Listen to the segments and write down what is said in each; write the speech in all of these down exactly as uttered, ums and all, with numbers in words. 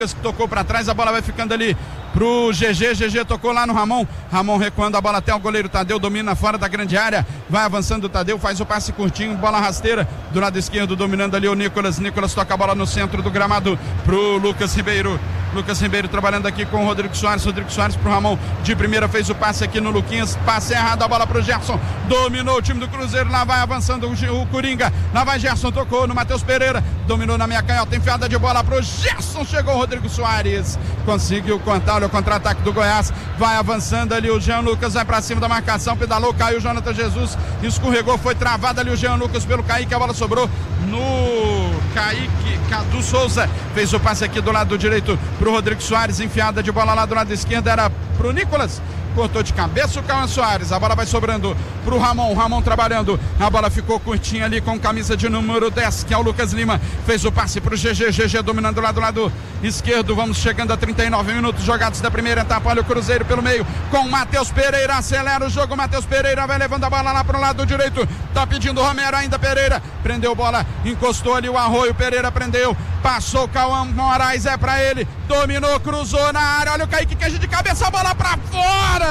Tocou para trás, a bola vai ficando ali pro G G, G G tocou lá no Ramon, Ramon recuando a bola até o goleiro Tadeu, domina fora da grande área, vai avançando o Tadeu, faz o passe curtinho, bola rasteira, do lado esquerdo dominando ali o Nicolas, Nicolas toca a bola no centro do gramado pro Lucas Ribeiro, Lucas Ribeiro trabalhando aqui com o Rodrigo Soares, Rodrigo Soares pro Ramon, de primeira fez o passe aqui no Luquinhas, passe errado, a bola pro Gerson, dominou o time do Cruzeiro, lá vai avançando o, o Coringa, lá vai Gerson, tocou no Matheus Pereira, dominou na minha canhota, enfiada de bola pro Gerson, chegou o Rodrigo Soares, conseguiu contar, olha o contra-ataque do Goiás, vai avançando ali o Jean Lucas, vai pra cima da marcação, pedalou, caiu o Jonathan Jesus, escorregou, foi travado ali o Jean Lucas pelo Kaique, a bola sobrou no Kaique, Cadu Souza, fez o passe aqui do lado direito pro Rodrigo Soares, enfiada de bola lá do lado esquerdo, era pro Nicolas, cortou de cabeça o Cauã Soares, a bola vai sobrando pro Ramon, Ramon trabalhando, a bola ficou curtinha ali com camisa de número dez, que é o Lucas Lima, fez o passe pro G G, G G dominando lá do lado esquerdo, vamos chegando a trinta e nove minutos jogados da primeira etapa, olha o Cruzeiro pelo meio, com Matheus Pereira, acelera o jogo, Matheus Pereira vai levando a bola lá pro lado direito, tá pedindo o Romero ainda, Pereira, prendeu bola, encostou ali o Arroio, Pereira prendeu, passou o Cauã Moraes, é pra ele, dominou, cruzou na área, olha o Kaique, queijo de cabeça, a bola pra fora!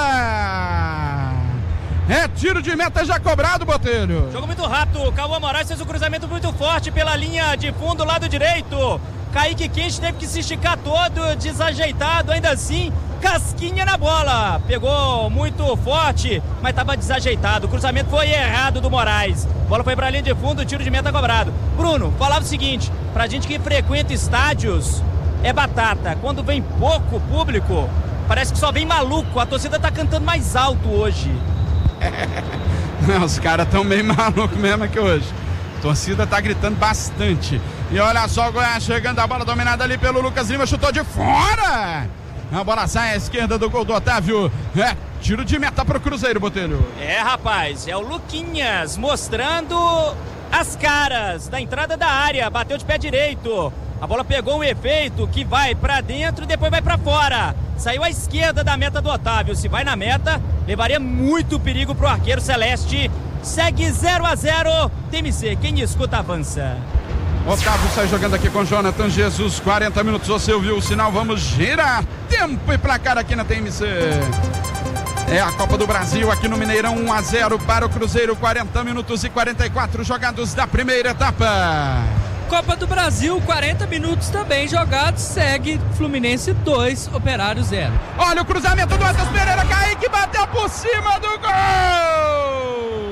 É tiro de meta já cobrado, Botelho. Jogo muito rápido, o Cauã Moraes fez um cruzamento muito forte pela linha de fundo, lado direito. Kaique Queijo teve que se esticar todo, desajeitado, ainda assim, casquinha na bola. Pegou muito forte, mas estava desajeitado. O cruzamento foi errado do Moraes. Bola foi para a linha de fundo, tiro de meta cobrado. Bruno, falava o seguinte, pra gente que frequenta estádios, é batata. Quando vem pouco público, parece que só vem maluco. A torcida tá cantando mais alto hoje. Não, os caras estão meio malucos mesmo aqui hoje. A torcida tá gritando bastante. E olha só o Goiás chegando, a bola dominada ali pelo Lucas Lima, chutou de fora. A bola sai à esquerda do gol do Otávio. É, tiro de meta pro Cruzeiro, Botelho. É, rapaz, é o Luquinhas mostrando as caras da entrada da área. Bateu de pé direito. A bola pegou um efeito que vai pra dentro e depois vai pra fora. Saiu à esquerda da meta do Otávio. Se vai na meta, levaria muito perigo pro arqueiro celeste. Segue zero a zero. T M C, quem escuta avança. Otávio sai jogando aqui com Jonathan Jesus. quarenta minutos, você ouviu o sinal. Vamos girar tempo e placar aqui na T M C. É a Copa do Brasil aqui no Mineirão, um a zero para o Cruzeiro. quarenta minutos e quarenta e quatro jogados da primeira etapa. Copa do Brasil, quarenta minutos também jogados, segue Fluminense dois, Operário zero. Olha o cruzamento do Matheus Pereira, Kaique bateu por cima do gol!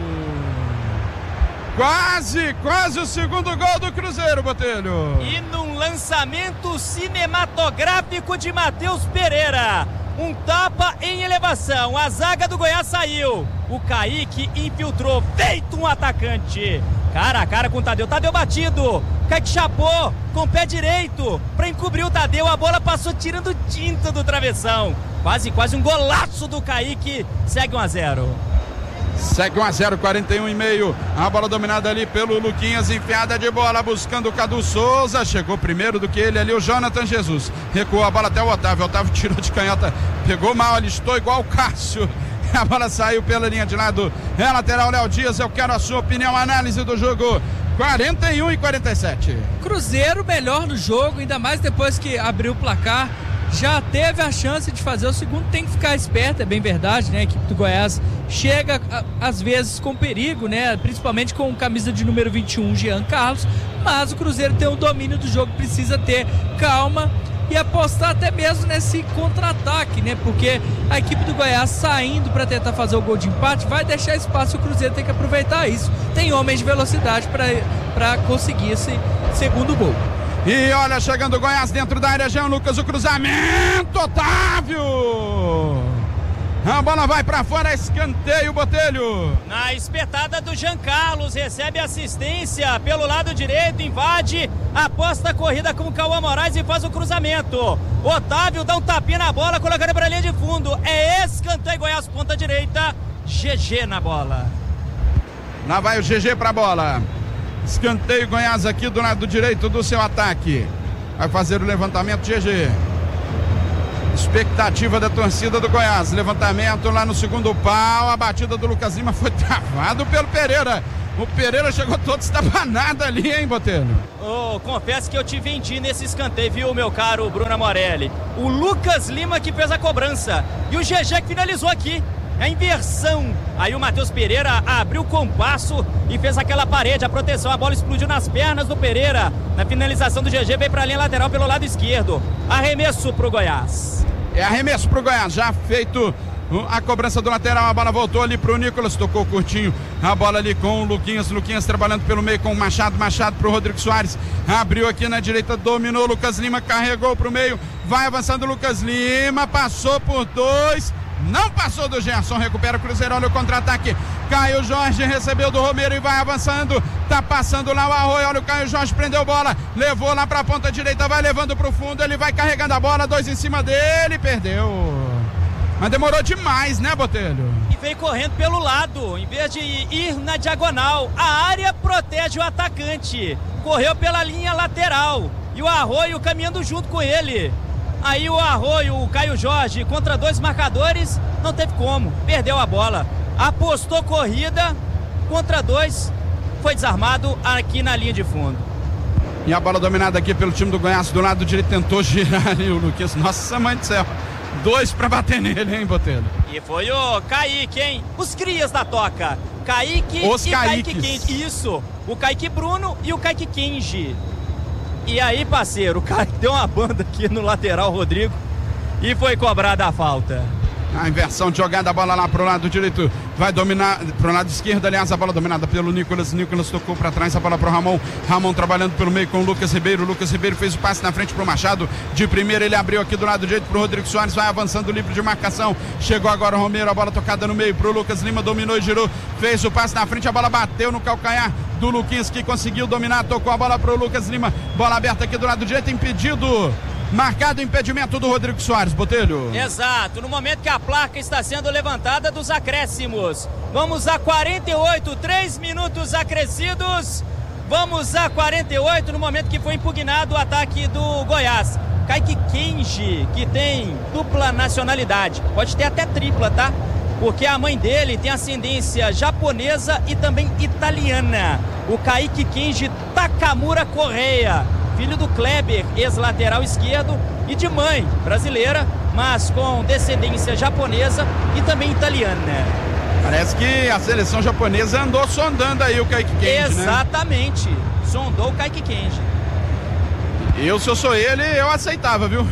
Quase, quase o segundo gol do Cruzeiro, Botelho. E num lançamento cinematográfico de Matheus Pereira, um tapa em elevação, a zaga do Goiás saiu, o Kaique infiltrou, feito um atacante. Cara a cara com o Tadeu, Tadeu batido, Kaique chapou com o pé direito para encobrir o Tadeu, a bola passou tirando tinta do travessão, quase, quase um golaço do Kaique, segue um a zero. Segue um a zero, quarenta e um e meio, a bola dominada ali pelo Luquinhas, enfiada de bola, buscando o Cadu Souza, chegou primeiro do que ele ali, o Jonathan Jesus, recuou a bola até o Otávio, o Otávio tirou de canhota, pegou mal, alistou igual o Cássio. A bola saiu pela linha de lado. É lateral, Léo Dias. Eu quero a sua opinião, análise do jogo. quarenta e um e quarenta e sete. Cruzeiro melhor no jogo, ainda mais depois que abriu o placar. Já teve a chance de fazer o segundo, tem que ficar esperto, é bem verdade, né? A equipe do Goiás chega às vezes com perigo, né? Principalmente com camisa de número vinte e um, Jean Carlos. Mas o Cruzeiro tem o domínio do jogo, precisa ter calma e apostar até mesmo nesse contra-ataque, né? Porque a equipe do Goiás saindo para tentar fazer o gol de empate vai deixar espaço, o Cruzeiro tem que aproveitar isso. Tem homens de velocidade para conseguir esse segundo gol. E olha, chegando o Goiás dentro da área, Jean Lucas, o cruzamento, Otávio! A bola vai pra fora, escanteio, Botelho. Na espetada do Jean Carlos, recebe assistência pelo lado direito, invade, aposta a corrida com o Cauã Moraes e faz o cruzamento. Otávio dá um tapinha na bola, colocando pra linha de fundo. É escanteio, Goiás, ponta direita, G G na bola. Lá vai o G G pra bola. Escanteio, Goiás aqui do lado direito do seu ataque. Vai fazer o levantamento, G G. Expectativa da torcida do Goiás. Levantamento lá no segundo pau. A batida do Lucas Lima foi travado pelo Pereira. O Pereira chegou todo estabanado ali, hein, Botelho? Oh, confesso que eu te vendi nesse escanteio, viu, meu caro Bruno Morelli? O Lucas Lima que fez a cobrança e o G G que finalizou aqui. É a inversão. Aí o Matheus Pereira abriu o compasso e fez aquela parede, a proteção. A bola explodiu nas pernas do Pereira. Na finalização do G G, veio para a linha lateral pelo lado esquerdo. Arremesso pro Goiás. É arremesso pro Goiás, já feito a cobrança do lateral. A bola voltou ali pro Nicolas, tocou curtinho a bola ali com o Luquinhas. Luquinhas trabalhando pelo meio com o Machado. Machado pro Rodrigo Soares. Abriu aqui na direita, dominou. Lucas Lima carregou pro meio. Vai avançando Lucas Lima, passou por dois. Não passou do Gerson, recupera o Cruzeiro, olha o contra-ataque. Caio Jorge recebeu do Romero e vai avançando. Tá passando lá o Arroio, olha o Caio Jorge, prendeu bola, levou lá pra ponta direita, vai levando pro fundo, ele vai carregando a bola, dois em cima dele, perdeu. Mas demorou demais, né, Botelho? E veio correndo pelo lado, em vez de ir na diagonal. A área protege o atacante. Correu pela linha lateral. E o Arroio caminhando junto com ele. Aí o Arroio, o Caio Jorge, contra dois marcadores, não teve como, perdeu a bola. Apostou corrida, contra dois, foi desarmado aqui na linha de fundo. E a bola dominada aqui pelo time do Goiás, do lado direito, tentou girar ali o Luquinhas. Nossa mãe do céu, dois pra bater nele, hein, Botelho? E foi o Kaique, hein? Os crias da toca. Kaique Os e Kaiques. Kaique Kenji. Isso, o Kaique Bruno e o Kaique Kenji. E aí, parceiro, o cara deu uma banda aqui no lateral, Rodrigo, e foi cobrada a falta. A inversão de jogada, a bola lá pro lado direito, vai dominar, pro lado esquerdo, aliás, a bola dominada pelo Nicolas. Nicolas tocou pra trás, a bola pro Ramon. Ramon trabalhando pelo meio com o Lucas Ribeiro. Lucas Ribeiro fez o passe na frente pro Machado. De primeira ele abriu aqui do lado direito pro Rodrigo Soares, vai avançando livre de marcação. Chegou agora o Romero, a bola tocada no meio pro Lucas Lima, dominou e girou. Fez o passe na frente, a bola bateu no calcanhar do Luquinhas, que conseguiu dominar, tocou a bola pro Lucas Lima. Bola aberta aqui do lado direito, impedido. Marcado o impedimento do Rodrigo Soares, Botelho. Exato, no momento que a placa está sendo levantada dos acréscimos. Vamos a quarenta e oito, três minutos acrescidos. Vamos a quarenta e oito, no momento que foi impugnado o ataque do Goiás. Kaique Kenji, que tem dupla nacionalidade, pode ter até tripla, tá? Porque a mãe dele tem ascendência japonesa e também italiana. O Kaique Kenji Takamura Correia, filho do Kleber, ex-lateral esquerdo, e de mãe brasileira, mas com descendência japonesa e também italiana. Parece que a seleção japonesa andou sondando aí o Kaique Kenji, exatamente, né? Sondou o Kaique Kenji. Eu, se eu sou ele, eu aceitava, viu?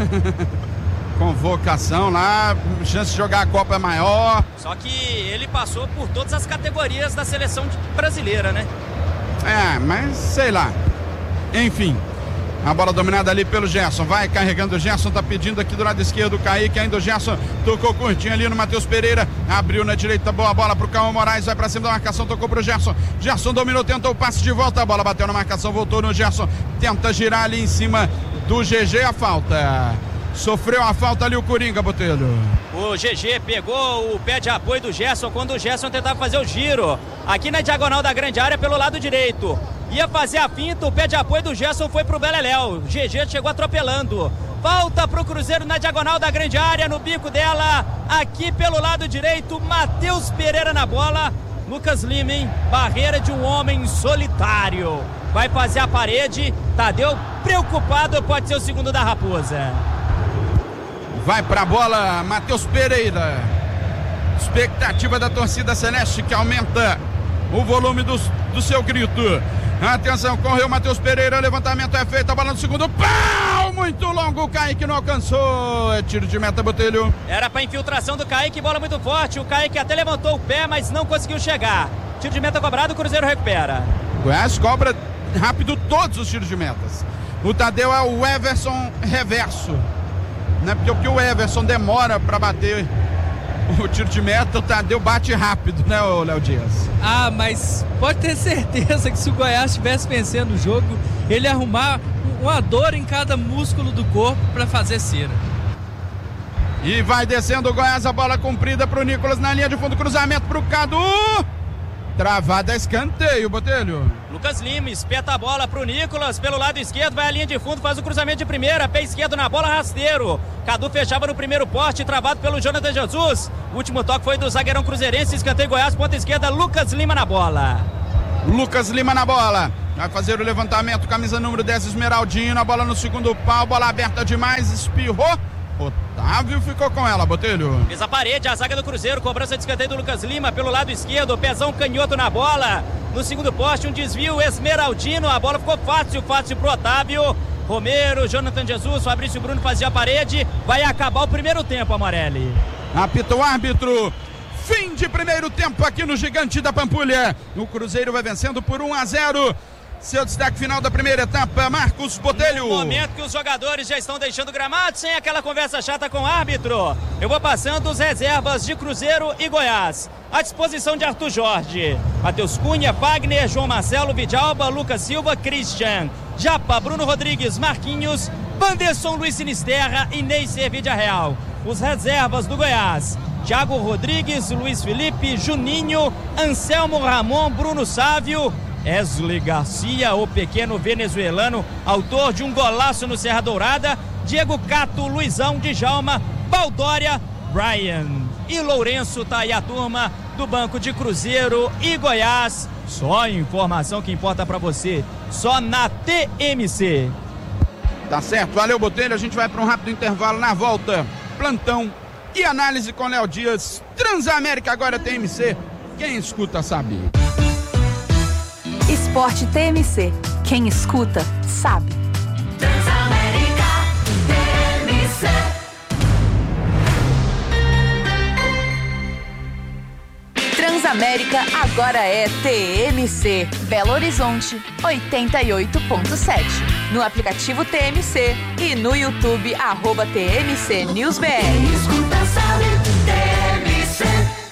Convocação lá, chance de jogar a Copa é maior. Só que ele passou por todas as categorias da seleção brasileira, né? É, mas sei lá. Enfim, a bola dominada ali pelo Gerson, vai carregando o Gerson, tá pedindo aqui do lado esquerdo o Kaique, ainda o Gerson tocou curtinho ali no Matheus Pereira, abriu na direita, boa bola pro Cauã Moraes, vai pra cima da marcação, tocou pro Gerson, Gerson dominou, tentou o passe de volta, a bola bateu na marcação, voltou no Gerson, tenta girar ali em cima do G G, a falta. Sofreu a falta ali o Coringa, Botelho. O G G pegou o pé de apoio do Gerson quando o Gerson tentava fazer o giro. Aqui na diagonal da grande área pelo lado direito. Ia fazer a finta, o pé de apoio do Gerson foi pro Beleléu. O G G chegou atropelando. Falta pro Cruzeiro na diagonal da grande área, no bico dela. Aqui pelo lado direito, Matheus Pereira na bola. Lucas Lima, hein? Barreira de um homem solitário. Vai fazer a parede. Tadeu preocupado, pode ser o segundo da Raposa. Vai pra bola, Matheus Pereira. Expectativa da torcida celeste que aumenta o volume do, do seu grito. Atenção, correu Matheus Pereira, levantamento é feito, a bola no segundo pau, muito longo, o Kaique não alcançou, é tiro de meta, Botelho. Era pra infiltração do Kaique, bola muito forte, o Kaique até levantou o pé, mas não conseguiu chegar. Tiro de meta cobrado, o Cruzeiro recupera. Goiás cobra rápido todos os tiros de metas. O Tadeu é o Everson reverso, né? Porque o que o Everson demora pra bater o tiro de meta, o Tadeu bate rápido, né, o Léo Dias? Ah, mas pode ter certeza que se o Goiás estivesse vencendo o jogo, ele ia arrumar uma dor em cada músculo do corpo para fazer cera. E vai descendo o Goiás, a bola comprida pro Nicolas na linha de fundo, cruzamento pro Cadu. Travada, escanteio, Botelho. Lucas Lima espeta a bola pro Nicolas, pelo lado esquerdo, vai à linha de fundo, faz o cruzamento de primeira, pé esquerdo na bola, rasteiro. Cadu fechava no primeiro poste, travado pelo Jonathan Jesus. O último toque foi do zagueirão cruzeirense, escanteio Goiás, ponta esquerda, Lucas Lima na bola. Lucas Lima na bola, vai fazer o levantamento, camisa número dez, Esmeraldino, a bola no segundo pau, bola aberta demais, espirrou. Otávio ficou com ela, Botelho. Fez a parede, a zaga do Cruzeiro, cobrança de escanteio do Lucas Lima pelo lado esquerdo, pezão canhoto na bola. No segundo poste, um desvio Esmeraldino, a bola ficou fácil, fácil pro Otávio. Romero, Jonathan Jesus, Fabrício Bruno fazia a parede, vai acabar o primeiro tempo, Amorelli. Apita o árbitro. Fim de primeiro tempo aqui no Gigante da Pampulha. O Cruzeiro vai vencendo por um a zero. Seu destaque final da primeira etapa, Marcos Botelho. No momento que os jogadores já estão deixando o gramado, sem aquela conversa chata com o árbitro, eu vou passando os reservas de Cruzeiro e Goiás. À disposição de Arthur Jorge, Matheus Cunha, Wagner, João Marcelo, Vidalba, Lucas Silva, Christian, Japa, Bruno Rodrigues, Marquinhos, Wanderson, Luiz Sinisterra e Ney Servídia Real. Os reservas do Goiás: Thiago Rodrigues, Luiz Felipe, Juninho, Anselmo Ramon, Bruno Sávio, Wesley Garcia, o pequeno venezuelano, autor de um golaço no Serra Dourada, Diego Cato, Luizão, Djalma, Baldória, Brian e Lourenço. Tá aí a turma do banco de Cruzeiro e Goiás. Só a informação que importa pra você, só na T M C. Tá certo, valeu, Botelho, a gente vai para um rápido intervalo. Na volta, plantão e análise com Léo Dias. Transamérica agora T M C, quem escuta sabe. Esporte T M C. Quem escuta, sabe. Transamérica T M C. Transamérica agora é T M C. Belo Horizonte, oitenta e oito ponto sete. No aplicativo T M C e no YouTube, arroba T M C News B R. Quem escuta sabe, T M C.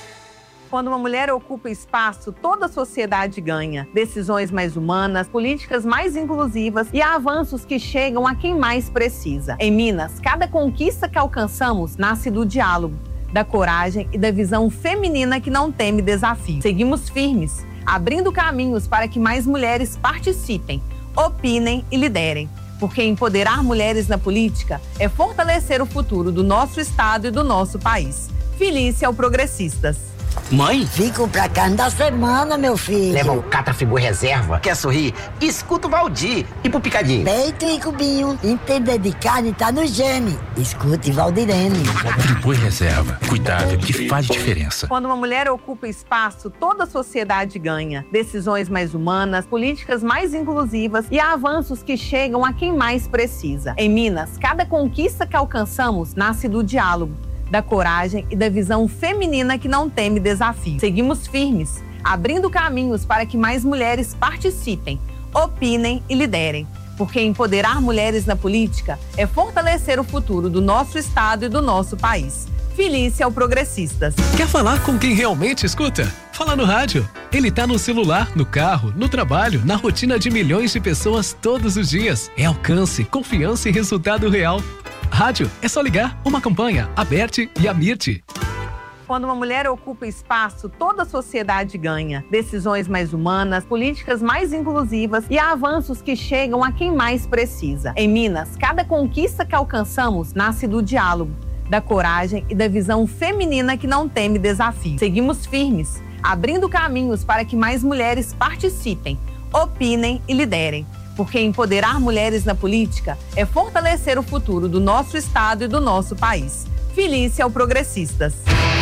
Quando uma mulher ocupa espaço, toda a sociedade ganha. Decisões mais humanas, políticas mais inclusivas e avanços que chegam a quem mais precisa. Em Minas, cada conquista que alcançamos nasce do diálogo, da coragem e da visão feminina que não teme desafio. Seguimos firmes, abrindo caminhos para que mais mulheres participem, opinem e liderem. Porque empoderar mulheres na política é fortalecer o futuro do nosso estado e do nosso país. Felícia ao Progressistas. Mãe? Fico pra carne da semana, meu filho. Leva um Catra Frigo Reserva. Quer sorrir? Escuta o Valdir. E pro Picadinho? Peito e cubinho. Entender de carne tá no gene. Escute Valdirene. Frigo Reserva. Cuidado que faz diferença. Quando uma mulher ocupa espaço, toda a sociedade ganha. Decisões mais humanas, políticas mais inclusivas e avanços que chegam a quem mais precisa. Em Minas, cada conquista que alcançamos nasce do diálogo, da coragem e da visão feminina que não teme desafio. Seguimos firmes, abrindo caminhos para que mais mulheres participem, opinem e liderem. Porque empoderar mulheres na política é fortalecer o futuro do nosso estado e do nosso país. Felícia ao Progressistas. Quer falar com quem realmente escuta? Fala no rádio. Ele tá no celular, no carro, no trabalho, na rotina de milhões de pessoas todos os dias. É alcance, confiança e resultado real. Rádio, é só ligar. Uma campanha, Aberte e Amirte. Quando uma mulher ocupa espaço, toda a sociedade ganha. Decisões mais humanas, políticas mais inclusivas e avanços que chegam a quem mais precisa. Em Minas, cada conquista que alcançamos nasce do diálogo, da coragem e da visão feminina que não teme desafio. Seguimos firmes, abrindo caminhos para que mais mulheres participem, opinem e liderem. Porque empoderar mulheres na política é fortalecer o futuro do nosso estado e do nosso país. Felícia ao Progressistas.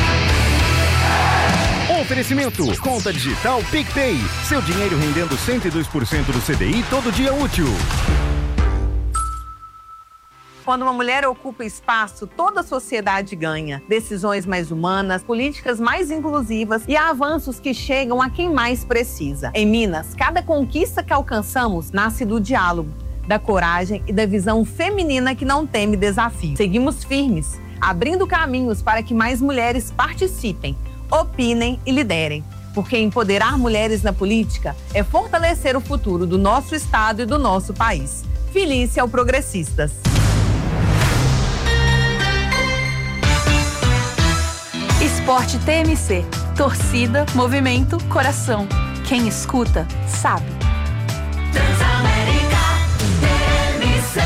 Oferecimento, conta digital PicPay. Seu dinheiro rendendo cento e dois por cento do C D I todo dia útil. Quando uma mulher ocupa espaço, toda a sociedade ganha. Decisões mais humanas, políticas mais inclusivas e avanços que chegam a quem mais precisa. Em Minas, cada conquista que alcançamos nasce do diálogo, da coragem e da visão feminina que não teme desafio. Seguimos firmes, abrindo caminhos para que mais mulheres participem, opinem e liderem. Porque empoderar mulheres na política é fortalecer o futuro do nosso estado e do nosso país. Felícia ao Progressistas. Esporte T M C. Torcida, movimento, coração. Quem escuta, sabe. Transamérica T M C.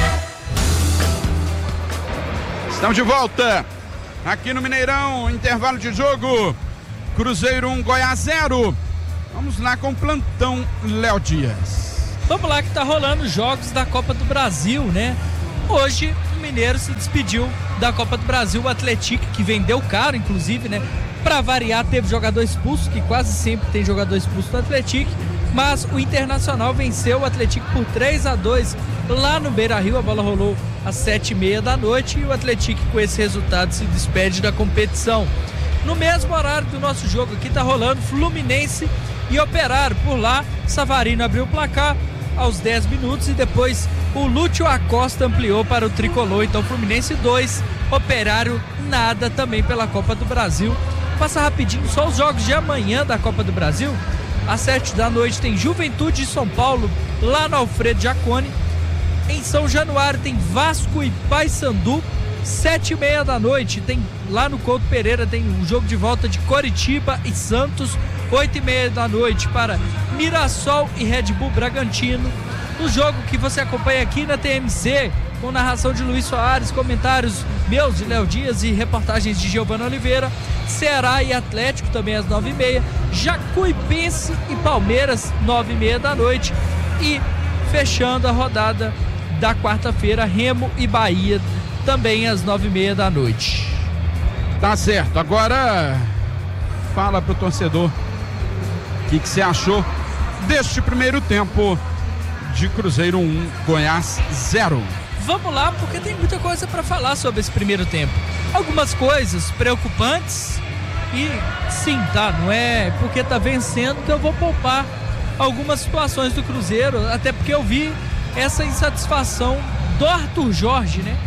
Estamos de volta aqui no Mineirão, intervalo de jogo. Cruzeiro um, Goiás zero. Vamos lá com o plantão Léo Dias. Vamos lá que tá rolando os jogos da Copa do Brasil, né? Hoje o Mineiro se despediu da Copa do Brasil, o Atlético, que vendeu caro, inclusive, né? Pra variar, teve jogador expulso, que quase sempre tem jogador expulso no Atlético, mas o Internacional venceu o Atlético por três a dois lá no Beira-Rio. A bola rolou às sete e meia da noite e o Atlético, com esse resultado, se despede da competição. No mesmo horário do nosso jogo aqui tá rolando Fluminense e Operário. Por lá, Savarino abriu o placar aos dez minutos e depois o Lúcio Acosta ampliou para o tricolor. Então Fluminense dois, Operário nada também pela Copa do Brasil. Passa rapidinho só os jogos de amanhã da Copa do Brasil. Às sete da noite tem Juventude e São Paulo lá no Alfredo Jaconi. Em São Januário tem Vasco e Paysandu. Sete e meia da noite tem lá no Couto Pereira tem o jogo de volta de Coritiba e Santos. Oito e meia da noite para Mirassol e Red Bull Bragantino. O jogo que você acompanha aqui na T M C, com narração de Luiz Soares, comentários meus de Léo Dias e reportagens de Giovana Oliveira. Ceará e Atlético também às nove e meia. Jacuipense e Palmeiras, nove e meia da noite. E fechando a rodada da quarta-feira, Remo e Bahia, também às nove e meia da noite. Tá certo, agora fala pro torcedor o que você achou deste primeiro tempo de Cruzeiro um, Goiás zero. Vamos lá, porque tem muita coisa para falar sobre esse primeiro tempo. Algumas coisas preocupantes e sim, tá, não é porque tá vencendo que eu vou poupar algumas situações do Cruzeiro, até porque eu vi essa insatisfação do Arthur Jorge, né?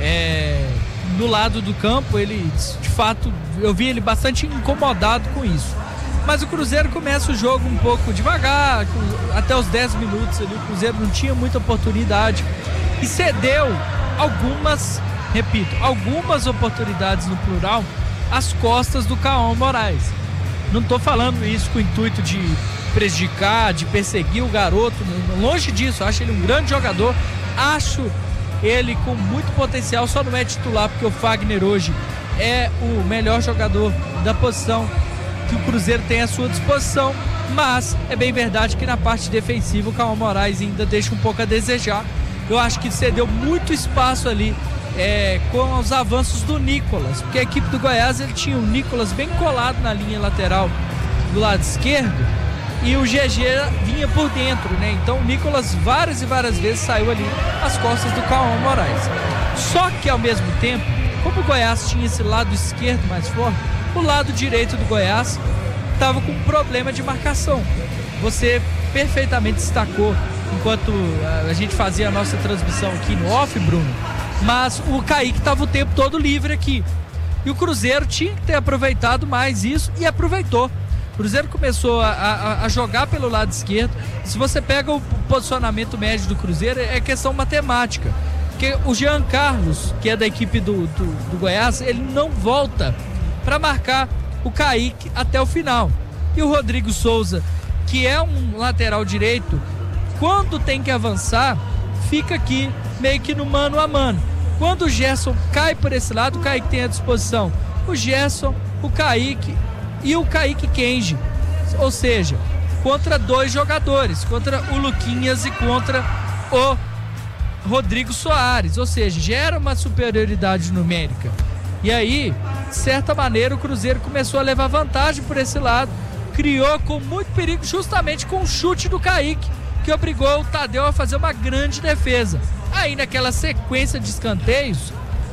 É, no lado do campo, ele de fato, eu vi ele bastante incomodado com isso. Mas o Cruzeiro começa o jogo um pouco devagar, até os dez minutos ali, o Cruzeiro não tinha muita oportunidade e cedeu algumas, repito, algumas oportunidades no plural às costas do Cauã Moraes. Não estou falando isso com o intuito de prejudicar, de perseguir o garoto, longe disso, acho ele um grande jogador, acho ele com muito potencial, só não é titular porque o Fagner hoje é o melhor jogador da posição que o Cruzeiro tem à sua disposição, mas é bem verdade que na parte defensiva o Cauã Moraes ainda deixa um pouco a desejar. Eu acho que cedeu muito espaço ali é, com os avanços do Nicolas, porque a equipe do Goiás ele tinha o Nicolas bem colado na linha lateral do lado esquerdo e o G G vinha por dentro, né? Então o Nicolas várias e várias vezes saiu ali às costas do Cauã Moraes. Só que ao mesmo tempo, como o Goiás tinha esse lado esquerdo mais forte, o lado direito do Goiás estava com um problema de marcação. Você perfeitamente destacou enquanto a gente fazia a nossa transmissão aqui no off, Bruno, mas o Kaique estava o tempo todo livre aqui. E o Cruzeiro tinha que ter aproveitado mais isso e aproveitou. O Cruzeiro começou a, a, a jogar pelo lado esquerdo. Se você pega o posicionamento médio do Cruzeiro, é questão matemática. Porque o Jean Carlos, que é da equipe do, do, do Goiás, ele não volta para marcar o Kaique até o final. E o Rodrigo Souza, que é um lateral direito, quando tem que avançar, fica aqui meio que no mano a mano. Quando o Gerson cai por esse lado, o Kaique tem à disposição o Gerson, o Kaique e o Kaique Kenji. Ou seja, contra dois jogadores, contra o Luquinhas e contra o Rodrigo Soares. Ou seja, gera uma superioridade numérica. E aí, de certa maneira, o Cruzeiro começou a levar vantagem por esse lado, criou com muito perigo justamente com o chute do Kaique, que obrigou o Tadeu a fazer uma grande defesa. Aí naquela sequência de escanteios,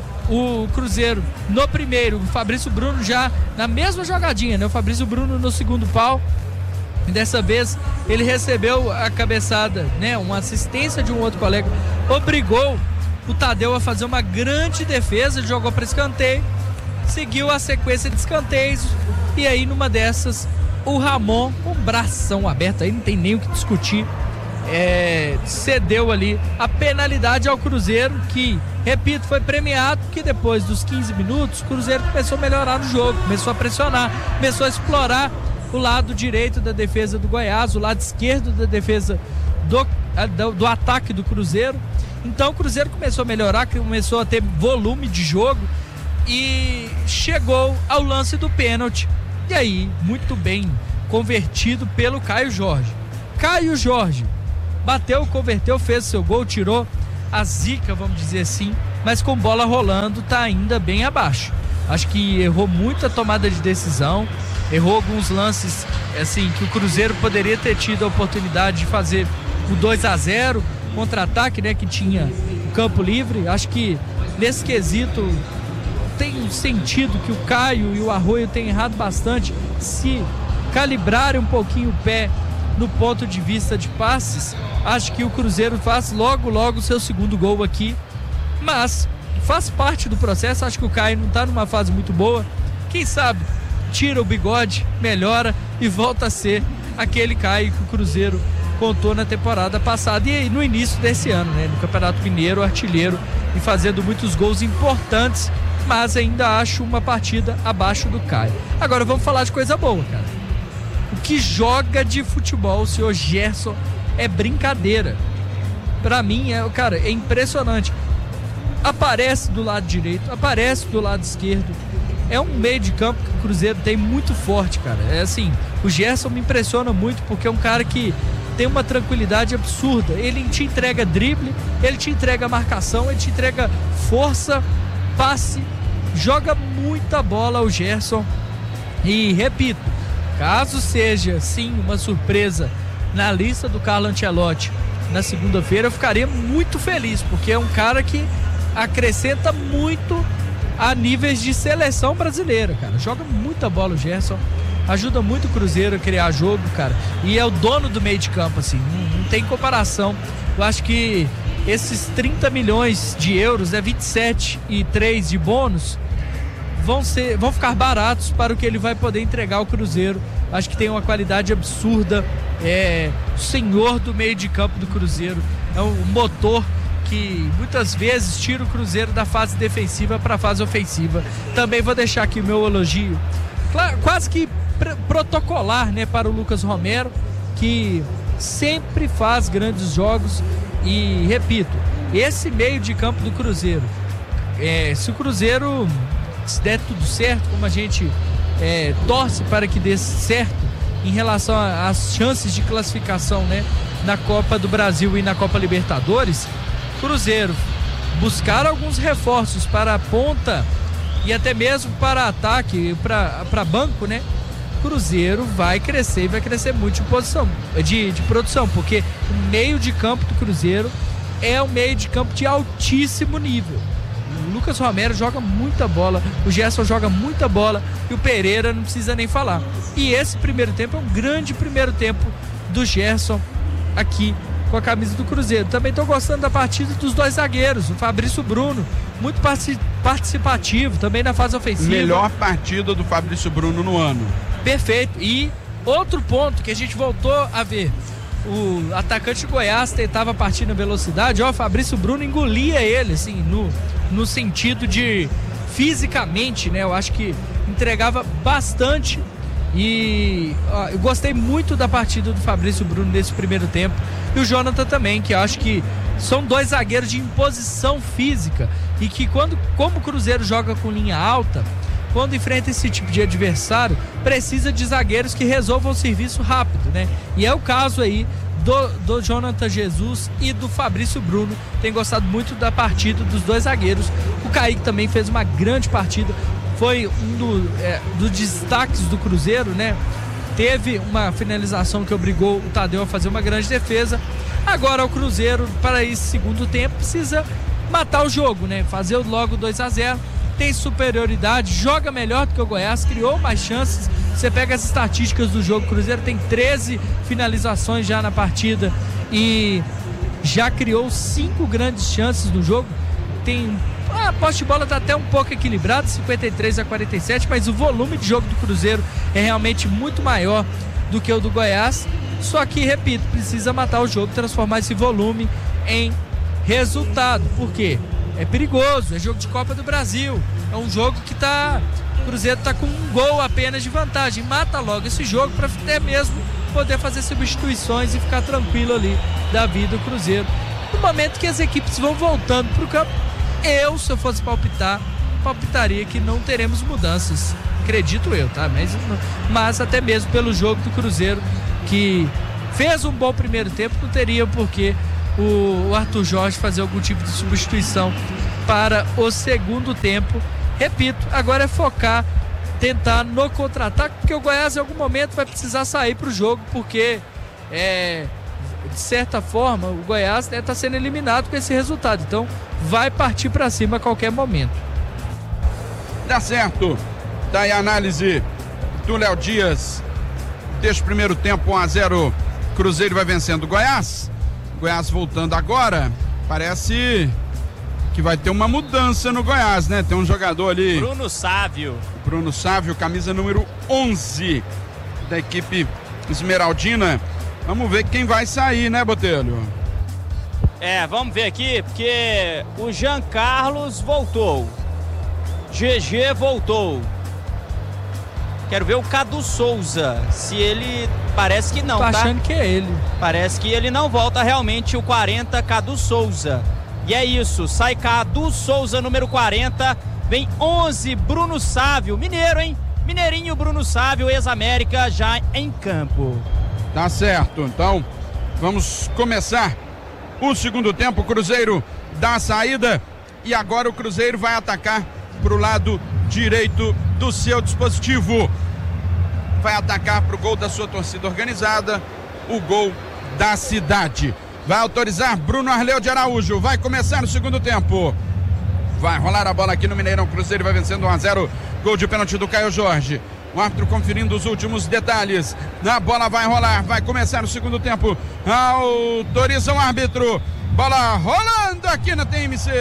o Cruzeiro no primeiro, o Fabrício Bruno já na mesma jogadinha, né? O Fabrício Bruno no segundo pau, e dessa vez ele recebeu a cabeçada, né? Uma assistência de um outro colega, obrigou o Tadeu a fazer uma grande defesa, ele jogou para escanteio, seguiu a sequência de escanteios, e aí numa dessas o Ramon, com o bração aberto, aí não tem nem o que discutir, é, cedeu ali a penalidade ao Cruzeiro, que, repito, foi premiado, que depois dos quinze minutos o Cruzeiro começou a melhorar no jogo, começou a pressionar, começou a explorar o lado direito da defesa do Goiás, o lado esquerdo da defesa do, do, do ataque do Cruzeiro. Então o Cruzeiro começou a melhorar, começou a ter volume de jogo e chegou ao lance do pênalti. E aí, muito bem convertido pelo Caio Jorge. Caio Jorge bateu, converteu, fez seu gol, tirou a zica, vamos dizer assim, mas com bola rolando tá ainda bem abaixo. Acho que errou muita tomada de decisão, errou alguns lances assim que o Cruzeiro poderia ter tido a oportunidade de fazer o dois a zero, contra-ataque, né, que tinha o campo livre. Acho que nesse quesito tem sentido que o Caio e o Arroio têm errado bastante. Se calibrarem um pouquinho o pé no ponto de vista de passes, acho que o Cruzeiro faz logo logo o seu segundo gol aqui, mas faz parte do processo. Acho que o Caio não está numa fase muito boa, quem sabe tira o bigode, melhora e volta a ser aquele Caio que o Cruzeiro contou na temporada passada e no início desse ano, né, no Campeonato Mineiro, artilheiro e fazendo muitos gols importantes, mas ainda acho uma partida abaixo do Caio. Agora vamos falar de coisa boa, cara. O que joga de futebol o senhor Gerson é brincadeira. Pra mim, é, cara, é impressionante. Aparece do lado direito, aparece do lado esquerdo. É um meio de campo que o Cruzeiro tem muito forte, cara. É assim, o Gerson me impressiona muito porque é um cara que tem uma tranquilidade absurda. Ele te entrega drible, ele te entrega marcação, ele te entrega força, passe, joga muita bola o Gerson. E repito, caso seja sim uma surpresa na lista do Carlo Ancelotti na segunda-feira, eu ficaria muito feliz, porque é um cara que acrescenta muito a níveis de seleção brasileira, cara. Joga muita bola o Gerson, ajuda muito o Cruzeiro a criar jogo, cara, e é o dono do meio de campo, assim, não, não tem comparação. Eu acho que esses trinta milhões de euros, né, vinte e sete e três de bônus, vão ser, vão ficar baratos para o que ele vai poder entregar ao Cruzeiro. Acho que tem uma qualidade absurda, é o senhor do meio de campo do Cruzeiro, é um motor que muitas vezes tira o Cruzeiro da fase defensiva para a fase ofensiva. Também vou deixar aqui o meu elogio, claro, quase que pr- protocolar, né, para o Lucas Romero, que sempre faz grandes jogos. E repito, esse meio de campo do Cruzeiro, é, se o Cruzeiro, se der tudo certo, como a gente é, torce para que dê certo em relação às chances de classificação, né, na Copa do Brasil e na Copa Libertadores, Cruzeiro buscar alguns reforços para a ponta e até mesmo para ataque, para, para banco, né? Cruzeiro vai crescer e vai crescer muito de, posição, de, de produção, porque o meio de campo do Cruzeiro é um meio de campo de altíssimo nível. O Lucas Romero joga muita bola, o Gerson joga muita bola e o Pereira não precisa nem falar. E esse primeiro tempo é um grande primeiro tempo do Gerson aqui com a camisa do Cruzeiro. Também estou gostando da partida dos dois zagueiros, o Fabrício Bruno, muito participativo, também na fase ofensiva. Melhor partida do Fabrício Bruno no ano. Perfeito. E outro ponto que a gente voltou a ver, o atacante do Goiás tentava partir na velocidade, ó, o Fabrício Bruno engolia ele, assim, no, no sentido de fisicamente, né, eu acho que entregava bastante. E ó, eu gostei muito da partida do Fabrício Bruno nesse primeiro tempo, e o Jonathan também, que eu acho que são dois zagueiros de imposição física e que quando, como o Cruzeiro joga com linha alta, quando enfrenta esse tipo de adversário, precisa de zagueiros que resolvam o serviço rápido, né? E é o caso aí do, do Jonathan Jesus e do Fabrício Bruno. Tenho gostado muito da partida dos dois zagueiros. O Kaique também fez uma grande partida, foi um do, é, dos destaques do Cruzeiro, né? Teve uma finalização que obrigou o Tadeu a fazer uma grande defesa. Agora o Cruzeiro, para esse segundo tempo, precisa matar o jogo, né? Fazer logo dois a zero. Tem superioridade, joga melhor do que o Goiás, criou mais chances. Você pega as estatísticas do jogo, o Cruzeiro tem treze finalizações já na partida e já criou cinco grandes chances no jogo. Tem a posse de bola está até um pouco equilibrado, cinquenta e três a quarenta e sete, mas o volume de jogo do Cruzeiro é realmente muito maior do que o do Goiás. Só que, repito, precisa matar o jogo, transformar esse volume em resultado. Por quê? É perigoso, é jogo de Copa do Brasil. É um jogo que tá. O Cruzeiro tá com um gol apenas de vantagem. Mata logo esse jogo para até mesmo poder fazer substituições e ficar tranquilo ali da vida do Cruzeiro. No momento que as equipes vão voltando pro campo, eu, se eu fosse palpitar, palpitaria que não teremos mudanças. Acredito eu, tá? Mas, mas até mesmo pelo jogo do Cruzeiro, que fez um bom primeiro tempo, não teria por que o, o Arthur Jorge fazer algum tipo de substituição para o segundo tempo. Repito, agora é focar, tentar no contra-ataque, porque o Goiás em algum momento vai precisar sair para o jogo, porque é, de certa forma o Goiás está né, sendo eliminado com esse resultado, então vai partir para cima a qualquer momento. Tá certo, tá aí a análise do Léo Dias deste primeiro tempo. Um a zero, Cruzeiro vai vencendo o Goiás. Goiás voltando agora, parece que vai ter uma mudança no Goiás, né? Tem um jogador ali, Bruno Sávio. Bruno Sávio, camisa número onze da equipe esmeraldina. Vamos ver quem vai sair, né, Botelho? É, vamos ver aqui, porque o Jean Carlos voltou, G G voltou. Quero ver o Cadu Souza, se ele... Parece que não, tá? Tô achando tá? que é ele. Parece que ele não volta realmente, o quarenta, Cadu Souza. E é isso, sai Cadu Souza, número quarenta, vem onze, Bruno Sávio, mineiro, hein? Mineirinho Bruno Sávio, ex-América, já em campo. Tá certo, então vamos começar o segundo tempo. O Cruzeiro dá a saída e agora o Cruzeiro vai atacar pro lado direito do seu dispositivo. Vai atacar pro gol da sua torcida organizada, o gol da cidade. Vai autorizar Bruno Arleu de Araújo. Vai começar o segundo tempo. Vai rolar a bola aqui no Mineirão. Cruzeiro vai vencendo um a zero. Gol de pênalti do Caio Jorge. O árbitro conferindo os últimos detalhes. A bola vai rolar. Vai começar o segundo tempo. Autoriza o árbitro. Bola rolando aqui na T M C.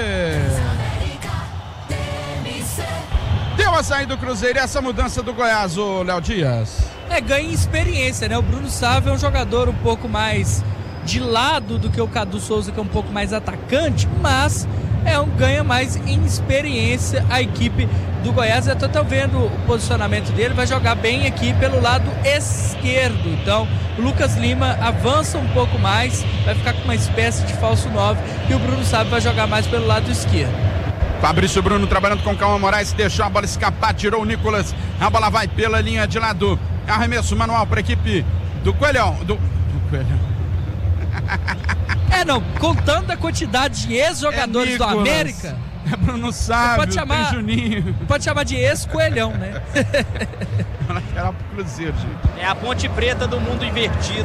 Deu a saída do Cruzeiro. E essa mudança do Goiás, o Léo Dias? É, ganha em experiência, né? O Bruno Sávio é um jogador um pouco mais de lado do que o Cadu Souza, que é um pouco mais atacante, mas é um ganha mais em experiência a equipe do Goiás. Eu tô vendo o posicionamento dele, vai jogar bem aqui pelo lado esquerdo. Então, o Lucas Lima avança um pouco mais, vai ficar com uma espécie de falso nove, e o Bruno Sávio vai jogar mais pelo lado esquerdo. Fabrício Bruno trabalhando com Calma Moraes, deixou a bola escapar, tirou o Nicolas, a bola vai pela linha de lado, arremesso manual para a equipe do Coelhão, do, do Coelhão. É, não, contando a quantidade de ex-jogadores é do América, é Bruno Sávio, pode chamar, tem Juninho. Pode chamar de ex-Coelhão, né? Era pro Cruzeiro, gente. É a Ponte Preta do mundo invertido.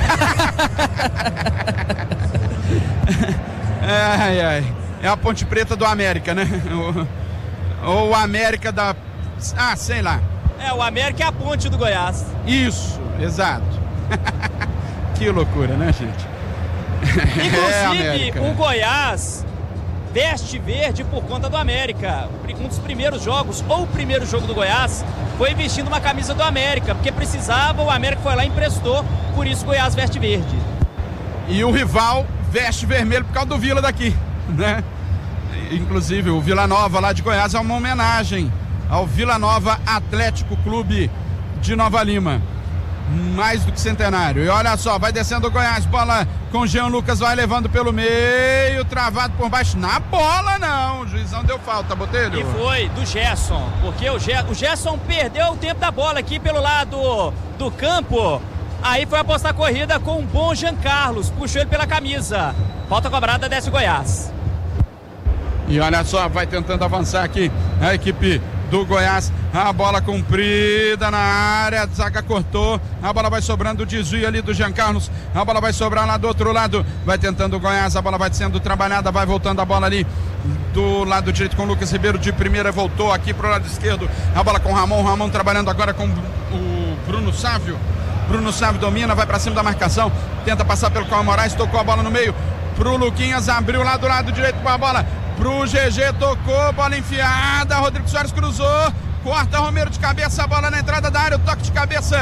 Ai, ai. É a Ponte Preta do América, né? Ou o América da... Ah, sei lá. É, o América é a ponte do Goiás. Isso, exato. Que loucura, né, gente? Inclusive, é o Goiás veste verde por conta do América. Um dos primeiros jogos, ou o primeiro jogo do Goiás, foi vestindo uma camisa do América, porque precisava, o América foi lá e emprestou, por isso o Goiás veste verde. E o rival veste vermelho por causa do Vila daqui, né? Inclusive, o Vila Nova lá de Goiás é uma homenagem ao Vila Nova Atlético Clube de Nova Lima. Mais do que centenário. E olha só, vai descendo o Goiás, bola com o Jean Lucas, vai levando pelo meio, travado por baixo, na bola não, o juizão deu falta, Botelho. E foi do Gerson, porque o, Ge- o Gerson perdeu o tempo da bola aqui pelo lado do campo, aí foi apostar a corrida com um bom Jean Carlos, puxou ele pela camisa, falta cobrada, desce o Goiás. E olha só, vai tentando avançar aqui a equipe do Goiás, a bola comprida na área, a zaga cortou, a bola vai sobrando, o desvio ali do Jean Carlos, a bola vai sobrar lá do outro lado, vai tentando o Goiás, a bola vai sendo trabalhada, vai voltando a bola ali do lado direito com o Lucas Ribeiro de primeira, voltou aqui pro lado esquerdo, a bola com o Ramon, Ramon trabalhando agora com o Bruno Sávio, Bruno Sávio domina, vai pra cima da marcação, tenta passar pelo Calma Moraes, tocou a bola no meio, pro Luquinhas, abriu lá do lado direito com a bola, pro G G, tocou, bola enfiada, Rodrigo Soares cruzou, corta Romero de cabeça, a bola na entrada da área, o toque de cabeça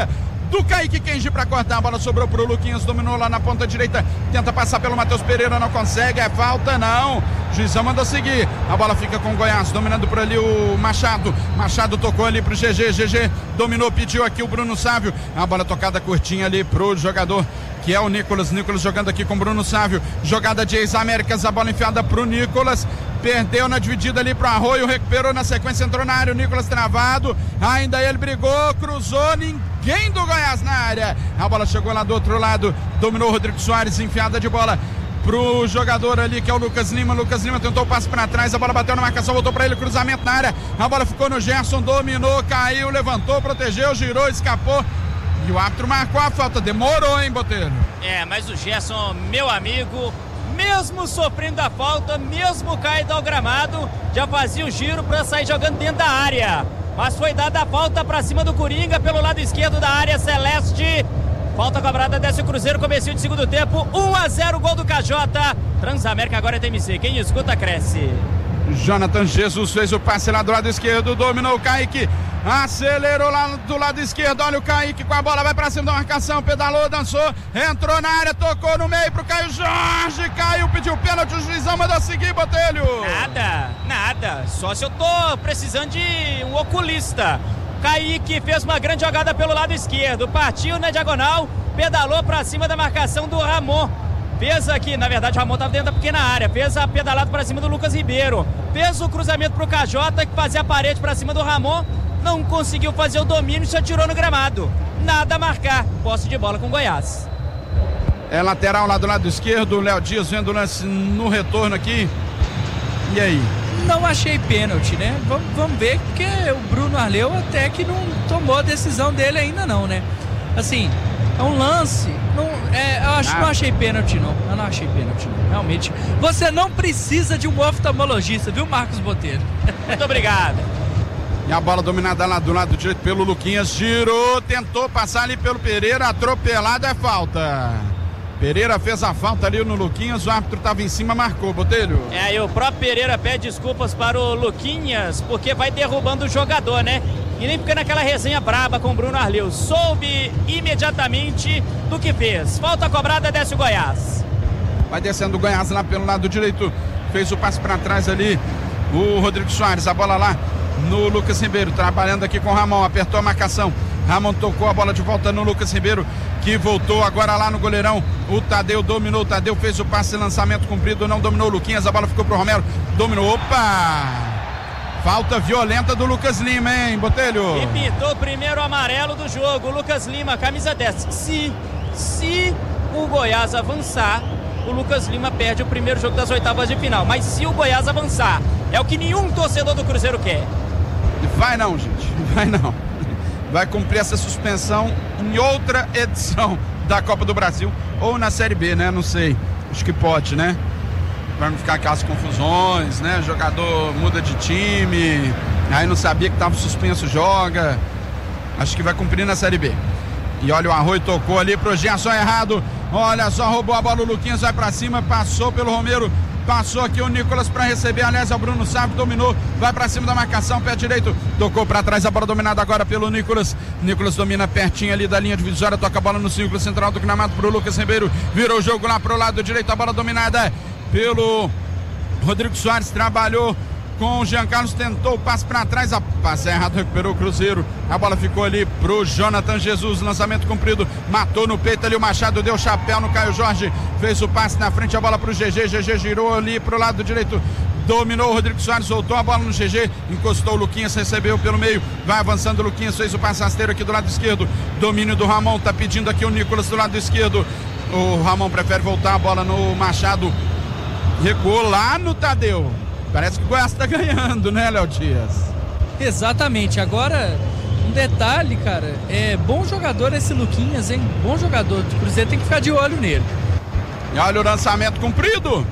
do Kaique Kenji para cortar. A bola sobrou pro Luquinhas, dominou lá na ponta direita, tenta passar pelo Matheus Pereira, não consegue, é falta não. Juizão mandou seguir. A bola fica com o Goiás, dominando por ali o Machado. Machado tocou ali pro G G, G G dominou, pediu aqui o Bruno Sávio. A bola tocada curtinha ali pro jogador que é o Nicolas. Nicolas jogando aqui com o Bruno Sávio. Jogada de ex-Américas, a bola enfiada pro Nicolas. Perdeu na dividida ali pro Arroio, recuperou na sequência, entrou na área, o Nicolas travado. Ainda ele brigou, cruzou, ninguém do Goiás na área. A bola chegou lá do outro lado, dominou o Rodrigo Soares, enfiada de bola pro jogador ali que é o Lucas Lima. Lucas Lima tentou o passe para trás, a bola bateu na marcação, voltou para ele, cruzamento na área. A bola ficou no Gerson, dominou, caiu, levantou, protegeu, girou, escapou. E o árbitro marcou a falta, demorou, hein, Botelho? É, mas o Gerson, meu amigo, mesmo sofrendo a falta, mesmo caído ao gramado, já fazia o giro para sair jogando dentro da área. Mas foi dada a falta para cima do Coringa pelo lado esquerdo da área celeste. Falta cobrada, desce o Cruzeiro, comecinho de segundo tempo, um a zero, gol do K J. Transamérica agora é T M C, quem escuta cresce. Jonathan Jesus fez o passe lá do lado esquerdo, dominou o Kaique, acelerou lá do lado esquerdo, olha o Kaique com a bola, vai pra cima da marcação, pedalou, dançou, entrou na área, tocou no meio pro Caio Jorge, caiu, pediu pênalti, o juizão mandou seguir, Botelho. Nada, nada, só se eu tô precisando de um oculista. Kaique fez uma grande jogada pelo lado esquerdo, partiu na diagonal, pedalou pra cima da marcação do Ramon. Fez aqui, na verdade o Ramon estava dentro da pequena área, fez a pedalada para cima do Lucas Ribeiro, fez o cruzamento para o K J, que fazia a parede para cima do Ramon, não conseguiu fazer o domínio e se atirou no gramado. Nada a marcar, posse de bola com Goiás. É lateral lá do lado esquerdo, o Léo Dias vendo o lance no retorno aqui. E aí? Não achei pênalti, né? Vamos, vamos ver, porque o Bruno Arleu até que não tomou a decisão dele ainda não, né? Assim, é um lance, não, é, eu acho, ah. não achei pênalti não, eu não achei pênalti não, realmente. Você não precisa de um oftalmologista, viu, Marcos Botelho? Muito obrigado. E a bola dominada lá do lado direito pelo Luquinhas, girou, tentou passar ali pelo Pereira, atropelado, é falta. Pereira fez a falta ali no Luquinhas, o árbitro estava em cima, marcou, Botelho. É, e o próprio Pereira pede desculpas para o Luquinhas, porque vai derrubando o jogador, né? E nem fica naquela resenha braba com o Bruno Arleu. Soube imediatamente do que fez. Falta cobrada, desce o Goiás. Vai descendo o Goiás lá pelo lado direito. Fez o passe para trás ali o Rodrigo Soares. A bola lá no Lucas Ribeiro. Trabalhando aqui com o Ramon. Apertou a marcação. Ramon tocou a bola de volta no Lucas Ribeiro, que voltou agora lá no goleirão. O Tadeu dominou. O Tadeu fez o passe, lançamento cumprido. Não dominou o Luquinhas. A bola ficou pro Romero. Dominou. Opa! Falta violenta do Lucas Lima, hein, Botelho? E pintou o primeiro amarelo do jogo. Lucas Lima, camisa dez. Se, se o Goiás avançar, o Lucas Lima perde o primeiro jogo das oitavas de final. Mas se o Goiás avançar, é o que nenhum torcedor do Cruzeiro quer. Vai não, gente. Vai não. Vai cumprir essa suspensão em outra edição da Copa do Brasil. Ou na Série B, né? Não sei. Acho que pode, né? Para não ficar aquelas confusões, né? Jogador muda de time, aí não sabia que estava suspenso, joga. Acho que vai cumprir na Série B. E olha, o Arroio tocou ali pro Gerson errado. Olha só, roubou a bola, o Luquinhas vai para cima, passou pelo Romero, passou aqui o Nicolas para receber, aliás, é o Bruno Sávio, dominou, vai para cima da marcação, pé direito, tocou para trás, a bola dominada agora pelo Nicolas. Nicolas domina pertinho ali da linha divisória, toca a bola no círculo central do gramado pro Lucas Ribeiro, virou o jogo lá pro lado direito, a bola dominada pelo Rodrigo Soares, trabalhou com o Jean Carlos, tentou o passe para trás, a passe errado, recuperou o Cruzeiro, a bola ficou ali pro Jonathan Jesus, lançamento cumprido, matou no peito ali o Machado, deu chapéu no Caio Jorge, fez o passe na frente, a bola pro G G, G G girou ali pro lado direito, dominou o Rodrigo Soares, soltou a bola no G G, encostou o Luquinhas, recebeu pelo meio, vai avançando o Luquinhas, fez o passe rasteiro aqui do lado esquerdo, domínio do Ramon, tá pedindo aqui o Nicolas do lado esquerdo, o Ramon prefere voltar a bola no Machado, recuou lá no Tadeu. Parece que o Goiás tá ganhando, né, Léo Dias? Exatamente. Agora, um detalhe, cara, é bom jogador esse Luquinhas, hein? Bom jogador. O Cruzeiro tem que ficar de olho nele. E olha o lançamento cumprido.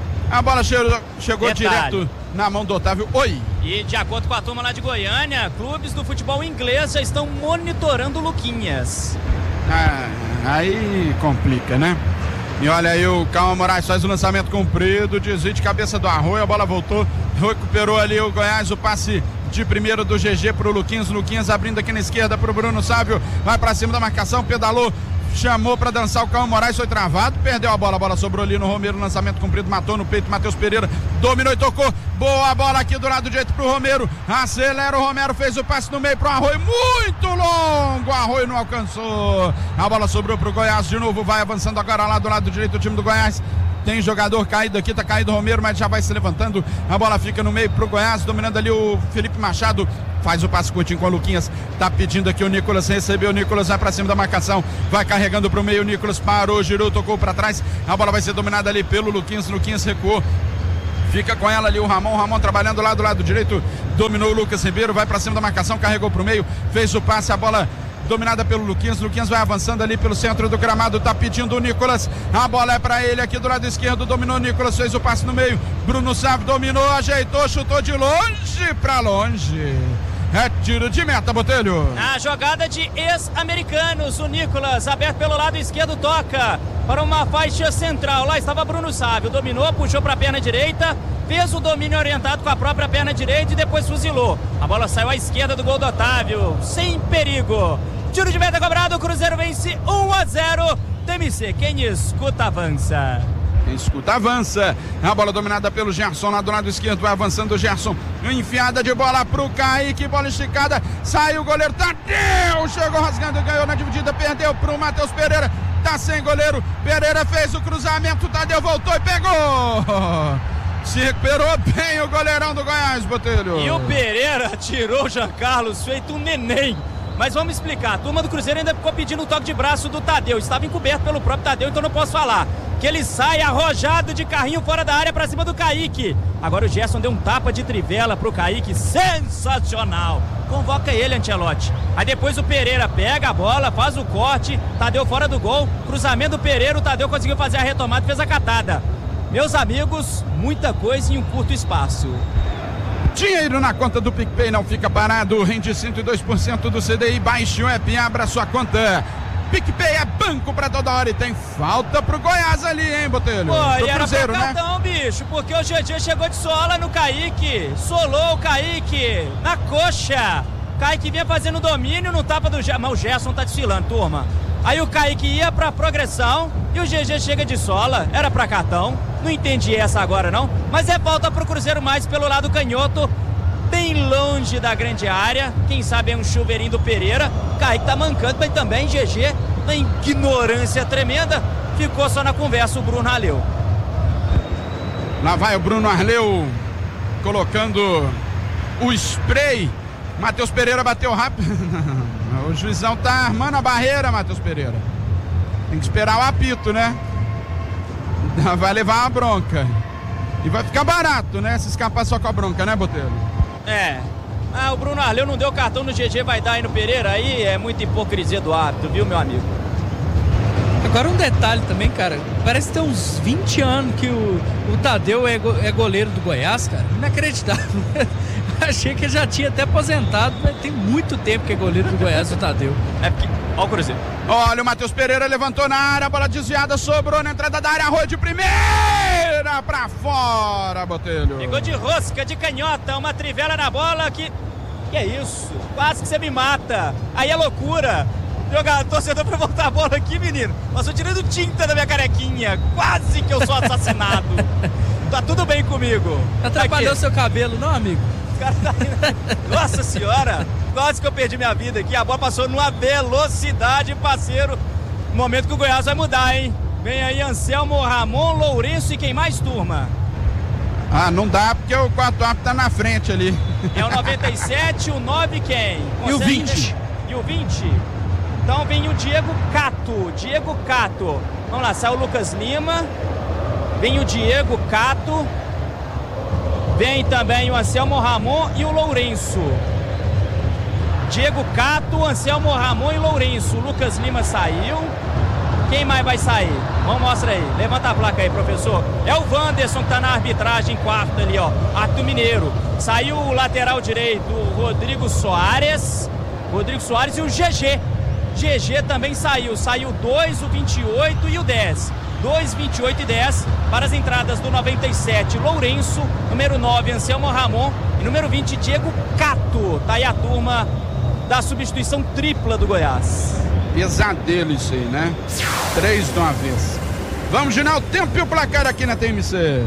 A bola chegou, chegou direto na mão do Otávio. Oi. E de acordo com a turma lá de Goiânia, clubes do futebol inglês já estão monitorando o Luquinhas. Ah, aí complica, né? E olha aí, o Calma Moraes faz o lançamento comprido, desvio de cabeça do Arroio, a bola voltou, recuperou ali o Goiás, o passe de primeiro do G G pro Luquinhas, Luquinhas abrindo aqui na esquerda pro Bruno Sávio, vai pra cima da marcação, pedalou, chamou pra dançar o Calma Moraes, foi travado, perdeu a bola, a bola sobrou ali no Romero, lançamento comprido, matou no peito, Matheus Pereira, dominou e tocou, boa bola aqui do lado direito pro Romero, acelera o Romero, fez o passe no meio pro Arroio, muito longo, Arroio não alcançou, a bola sobrou pro Goiás de novo, vai avançando agora lá do lado direito o time do Goiás. Tem jogador caído aqui, tá caído o Romero, mas já vai se levantando. A bola fica no meio pro Goiás, dominando ali o Felipe Machado. Faz o passe curtinho com o Luquinhas. Tá pedindo aqui o Nicolas, recebeu o Nicolas, vai pra cima da marcação. Vai carregando pro meio, o Nicolas parou, girou, tocou pra trás. A bola vai ser dominada ali pelo Luquinhas. Luquinhas recuou. Fica com ela ali o Ramon, Ramon trabalhando lá do lado direito. Dominou o Lucas Ribeiro, vai pra cima da marcação, carregou pro meio. Fez o passe, a bola dominada pelo Luquinhas, Luquinhas vai avançando ali pelo centro do gramado, tá pedindo o Nicolas, a bola é pra ele aqui do lado esquerdo, dominou o Nicolas, fez o passe no meio, Bruno Sávio dominou, ajeitou, chutou de longe pra longe, é tiro de meta, Botelho. A jogada de ex-americanos, o Nicolas, aberto pelo lado esquerdo, toca para uma faixa central, lá estava Bruno Sávio, dominou, puxou pra perna direita, fez o domínio orientado com a própria perna direita e depois fuzilou, a bola saiu à esquerda do gol do Otávio, sem perigo. Tiro de meta cobrado, o Cruzeiro vence um a zero. T M C, quem escuta avança. Quem escuta avança. A bola dominada pelo Gerson lá do lado esquerdo, vai avançando o Gerson. Enfiada de bola pro Kaique, bola esticada. Saiu o goleiro Tadeu, chegou rasgando, ganhou na dividida, perdeu pro Matheus Pereira. Tá sem goleiro, Pereira fez o cruzamento, Tadeu voltou e pegou. Se recuperou bem o goleirão do Goiás, Botelho. E o Pereira tirou o Jean Carlos, feito um neném. Mas vamos explicar, a turma do Cruzeiro ainda ficou pedindo o toque de braço do Tadeu, estava encoberto pelo próprio Tadeu, então não posso falar. Que ele sai arrojado de carrinho fora da área para cima do Kaique. Agora o Gerson deu um tapa de trivela pro Kaique, sensacional. Convoca ele, Ancelotti. Aí depois o Pereira pega a bola, faz o corte, Tadeu fora do gol, cruzamento do Pereira, o Tadeu conseguiu fazer a retomada e fez a catada. Meus amigos, muita coisa em um curto espaço. Dinheiro na conta do PicPay não fica parado, rende cento e dois por cento do C D I, baixe o app e abra sua conta. PicPay é banco pra toda hora e tem falta pro Goiás ali, hein, Botelho? Pô, pro e era Cruzeiro, pra cartão, né? Bicho, porque o G G chegou de sola no Kaique, solou o Kaique na coxa. Kaique vinha fazendo domínio no tapa do Gerson, mas o Gerson tá desfilando, turma. Aí o Kaique ia pra progressão e o G G chega de sola, era pra cartão, não entendi essa agora não, mas é falta pro Cruzeiro mais pelo lado canhoto, bem longe da grande área, quem sabe é um chuveirinho do Pereira, Kaique tá mancando, mas também G G, na ignorância tremenda, ficou só na conversa o Bruno Arleu. Lá vai o Bruno Arleu colocando o spray, Matheus Pereira bateu rápido. O juizão tá armando a barreira, Matheus Pereira. Tem que esperar o apito, né? Vai levar uma bronca. E vai ficar barato, né? Se escapar só com a bronca, né, Botelho? É. Ah, o Bruno Arleu não deu cartão no G G, vai dar aí no Pereira. Aí é muita hipocrisia do árbitro, viu, meu amigo? Agora um detalhe também, cara. Parece que tem uns vinte anos que o, o Tadeu é, go, é goleiro do Goiás, cara. Inacreditável. Achei que ele já tinha até aposentado, mas tem muito tempo que é goleiro do Goiás, o Tadeu. É porque... Olha o Cruzeiro. Olha, o Matheus Pereira levantou na área, bola desviada, sobrou na entrada da área, Arroio de primeira pra fora, Botelho. Pegou de rosca, de canhota, uma trivela na bola que... Que é isso? Quase que você me mata. Aí é loucura. Jogador, torcedor pra voltar a bola aqui, menino. Passou tirando tinta da minha carequinha. Quase que eu sou assassinado. Tá tudo bem comigo. Atrapalhou seu cabelo, não, amigo? Cara tá indo... Nossa senhora, quase que eu perdi minha vida aqui. A bola passou numa velocidade, parceiro. Momento que o Goiás vai mudar, hein? Vem aí Anselmo, Ramon, Lourenço e quem mais, turma? Ah, não dá porque o quarto árbitro tá na frente ali. É o noventa e sete, o nove quem? Consegue? E o vinte. E o vinte? Então vem o Diego Cato. Diego Cato. Vamos lá, sai o Lucas Lima. Vem o Diego Cato. Vem também o Anselmo Ramon e o Lourenço. Diego Cato, Anselmo Ramon e Lourenço. O Lucas Lima saiu. Quem mais vai sair? Vamos mostrar aí. Levanta a placa aí, professor. É o Wanderson que tá na arbitragem, quarto ali, ó. Árbitro Mineiro. Saiu o lateral direito, o Rodrigo Soares. Rodrigo Soares e o G G. G G também saiu. Saiu dois, o vinte e oito e o dez. dois, vinte e oito e dez. Para as entradas do noventa e sete, Lourenço, número nove, Anselmo Ramon e número vinte, Diego Cato. Tá aí a turma da substituição tripla do Goiás. Pesadelo isso aí, né? Três de uma vez. Vamos girar o tempo e o placar aqui na T M C.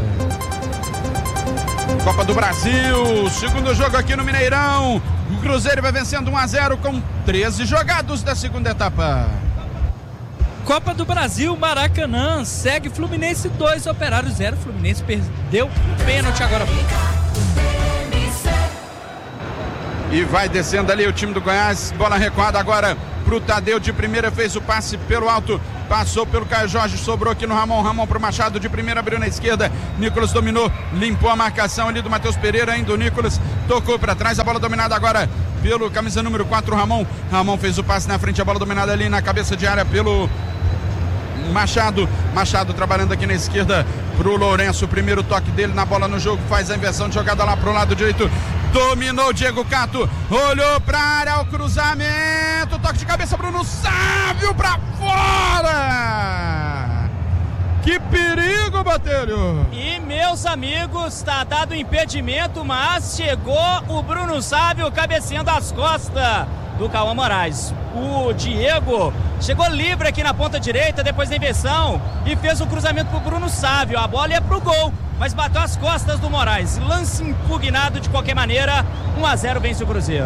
Copa do Brasil, segundo jogo aqui no Mineirão. O Cruzeiro vai vencendo um a zero com treze jogados da segunda etapa. Copa do Brasil, Maracanã, segue Fluminense dois, Operário zero. Fluminense perdeu o pênalti agora. E vai descendo ali o time do Goiás, bola recuada agora pro Tadeu de primeira, fez o passe pelo alto, passou pelo Caio Jorge, sobrou aqui no Ramon, Ramon pro Machado de primeira, abriu na esquerda, Nicolas dominou, limpou a marcação ali do Matheus Pereira, ainda o Nicolas tocou para trás, a bola dominada agora pelo camisa número quatro, Ramon, Ramon fez o passe na frente, a bola dominada ali na cabeça de área pelo Machado, Machado trabalhando aqui na esquerda pro Lourenço, o primeiro toque dele na bola no jogo, faz a inversão de jogada lá pro lado direito, dominou o Diego Cato, olhou pra área, o cruzamento, toque de cabeça, Bruno Sávio pra fora! Que perigo, Botelho! E meus amigos, tá dado impedimento, mas chegou o Bruno Sávio cabeceando as costas do Cauã Moraes. O Diego chegou livre aqui na ponta direita depois da inversão e fez o cruzamento pro Bruno Sávio. A bola ia pro gol, mas bateu as costas do Moraes. Lance impugnado de qualquer maneira. um a zero vence o Cruzeiro.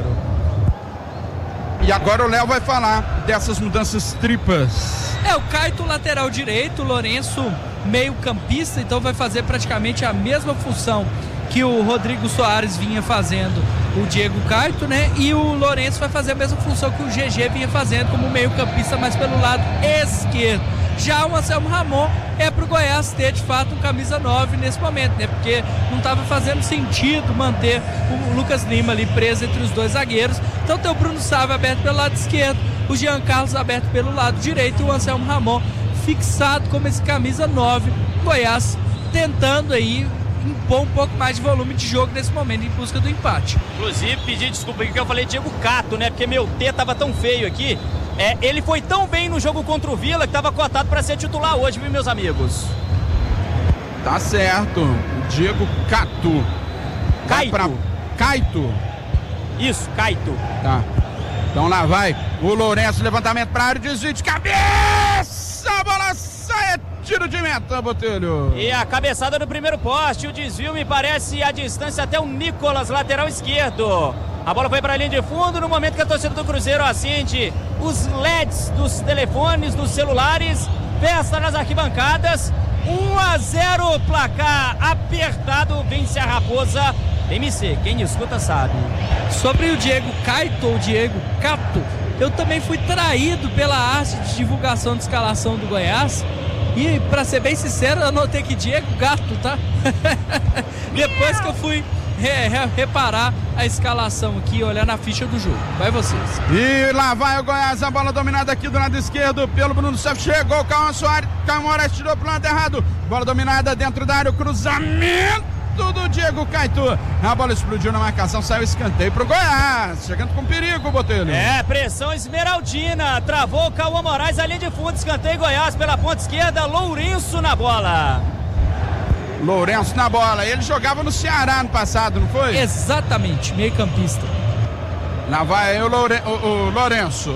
E agora o Léo vai falar dessas mudanças tripas. É, o Caito lateral direito, o Lourenço meio campista, então vai fazer praticamente a mesma função que o Rodrigo Soares vinha fazendo, o Diego Caito, né? E o Lourenço vai fazer a mesma função que o G G vinha fazendo como meio campista, mas pelo lado esquerdo. Já o Anselmo Ramon é pro Goiás ter de fato um camisa nove nesse momento, né? Porque não estava fazendo sentido manter o Lucas Lima ali preso entre os dois zagueiros. Então tem o Bruno Sávio aberto pelo lado esquerdo, o Jean Carlos aberto pelo lado direito e o Anselmo Ramon fixado como esse camisa nove. Goiás tentando aí impor um pouco mais de volume de jogo nesse momento em busca do empate. Inclusive, pedir desculpa aqui que eu falei Diego Cato, né? Porque meu T tava tão feio aqui. É, ele foi tão bem no jogo contra o Vila que tava cotado para ser titular hoje, viu, meus amigos? Tá certo. Diego Cato. Caito. Pra... Caito. Isso, Caito. Tá. Então lá vai o Lourenço, levantamento para a área, desvio de cabeça, a bola sai, é tiro de meta, Botelho. E a cabeçada do primeiro poste, o desvio me parece a distância até o Nicolas, lateral esquerdo. A bola foi para a linha de fundo no momento que a torcida do Cruzeiro acende os L E Ds dos telefones, dos celulares, festa nas arquibancadas. um a zero, placar apertado, vence a Raposa. M C, quem escuta sabe. Sobre o Diego Caito, ou Diego Cato, eu também fui traído pela arte de divulgação de escalação do Goiás. E, pra ser bem sincero, eu anotei que Diego Gato, tá? Depois que eu fui re, re, reparar a escalação aqui, olhar na ficha do jogo. Vai vocês. E lá vai o Goiás, a bola dominada aqui do lado esquerdo pelo Bruno Sávio. Chegou o Cauã Soares, Cauã Moraes tirou pro lado errado. Bola dominada dentro da área, o cruzamento do Diego Caito. A bola explodiu na marcação, saiu escanteio pro Goiás. Chegando com perigo, Botelho. É, pressão esmeraldina. Travou o Cauã Moraes, a linha de fundo, escanteio Goiás pela ponta esquerda. Lourenço na bola. Lourenço na bola. Ele jogava no Ceará no passado, não foi? Exatamente, meio campista. Lá vai o, Loure... o, o Lourenço.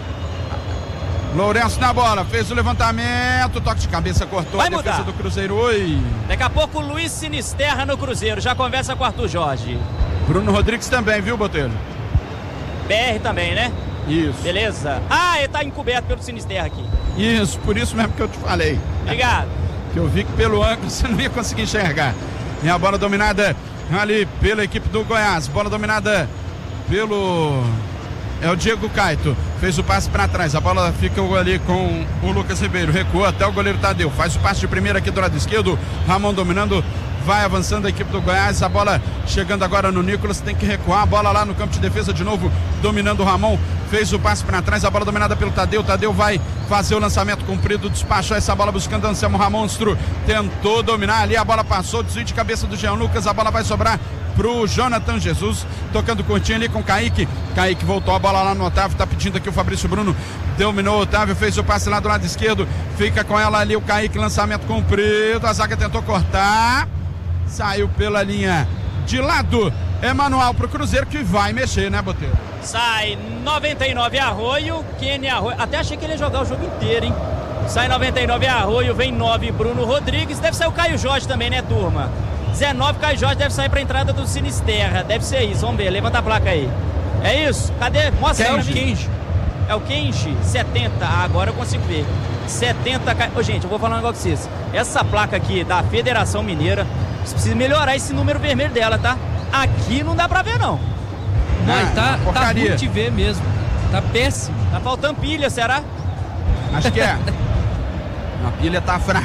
Lourenço na bola, fez o levantamento, toque de cabeça, cortou Vai a defesa mudar. do Cruzeiro. Oi. Daqui a pouco o Luiz Sinisterra no Cruzeiro, já conversa com o Arthur Jorge. Bruno Rodrigues também, viu, Botelho? B R também, né? Isso. Beleza. Ah, ele tá encoberto pelo Sinisterra aqui. Isso, por isso mesmo que eu te falei. Obrigado. Que eu vi que pelo ângulo você não ia conseguir enxergar. E a bola dominada ali pela equipe do Goiás. Bola dominada pelo... É o Diego Caito, fez o passe para trás, a bola fica ali com o Lucas Ribeiro, recuou até o goleiro Tadeu, faz o passe de primeira aqui do lado esquerdo, Ramon dominando, vai avançando a equipe do Goiás, a bola chegando agora no Nicolas, tem que recuar, a bola lá no campo de defesa de novo, dominando o Ramon, fez o passe para trás, a bola dominada pelo Tadeu, Tadeu vai fazer o lançamento comprido, despachou essa bola buscando Anselmo Ramonstro, tentou dominar ali, a bola passou, desvio de cabeça do Jean Lucas, a bola vai sobrar pro Jonathan Jesus, tocando curtinho ali com o Kaique. Kaique voltou a bola lá no Otávio, tá pedindo aqui o Fabrício Bruno, dominou o Otávio, fez o passe lá do lado esquerdo, fica com ela ali o Kaique, lançamento comprido, a zaga tentou cortar, saiu pela linha de lado, é manual pro Cruzeiro que vai mexer, né, Botelho? Sai noventa e nove Arroio, Kenny Arroio, até achei que ele ia jogar o jogo inteiro, hein? Sai noventa e nove Arroio, vem nove Bruno Rodrigues, deve sair o Caio Jorge também, né, turma? dezenove Caio Jorge deve sair pra entrada do Sinisterra, deve ser isso, vamos ver, levanta a placa aí. É isso? Cadê? Mostra pra mim. É o Kenji, setenta, ah, agora eu consigo ver. setenta, oh, gente, eu vou falar um negócio pra vocês. Essa placa aqui da Federação Mineira, vocês precisam melhorar esse número vermelho dela, tá? Aqui não dá pra ver, não. Não, Ah, tá, tá porcaria. ruim de ver mesmo. Tá péssimo. Tá faltando pilha, será? Acho que é. A pilha tá fraca.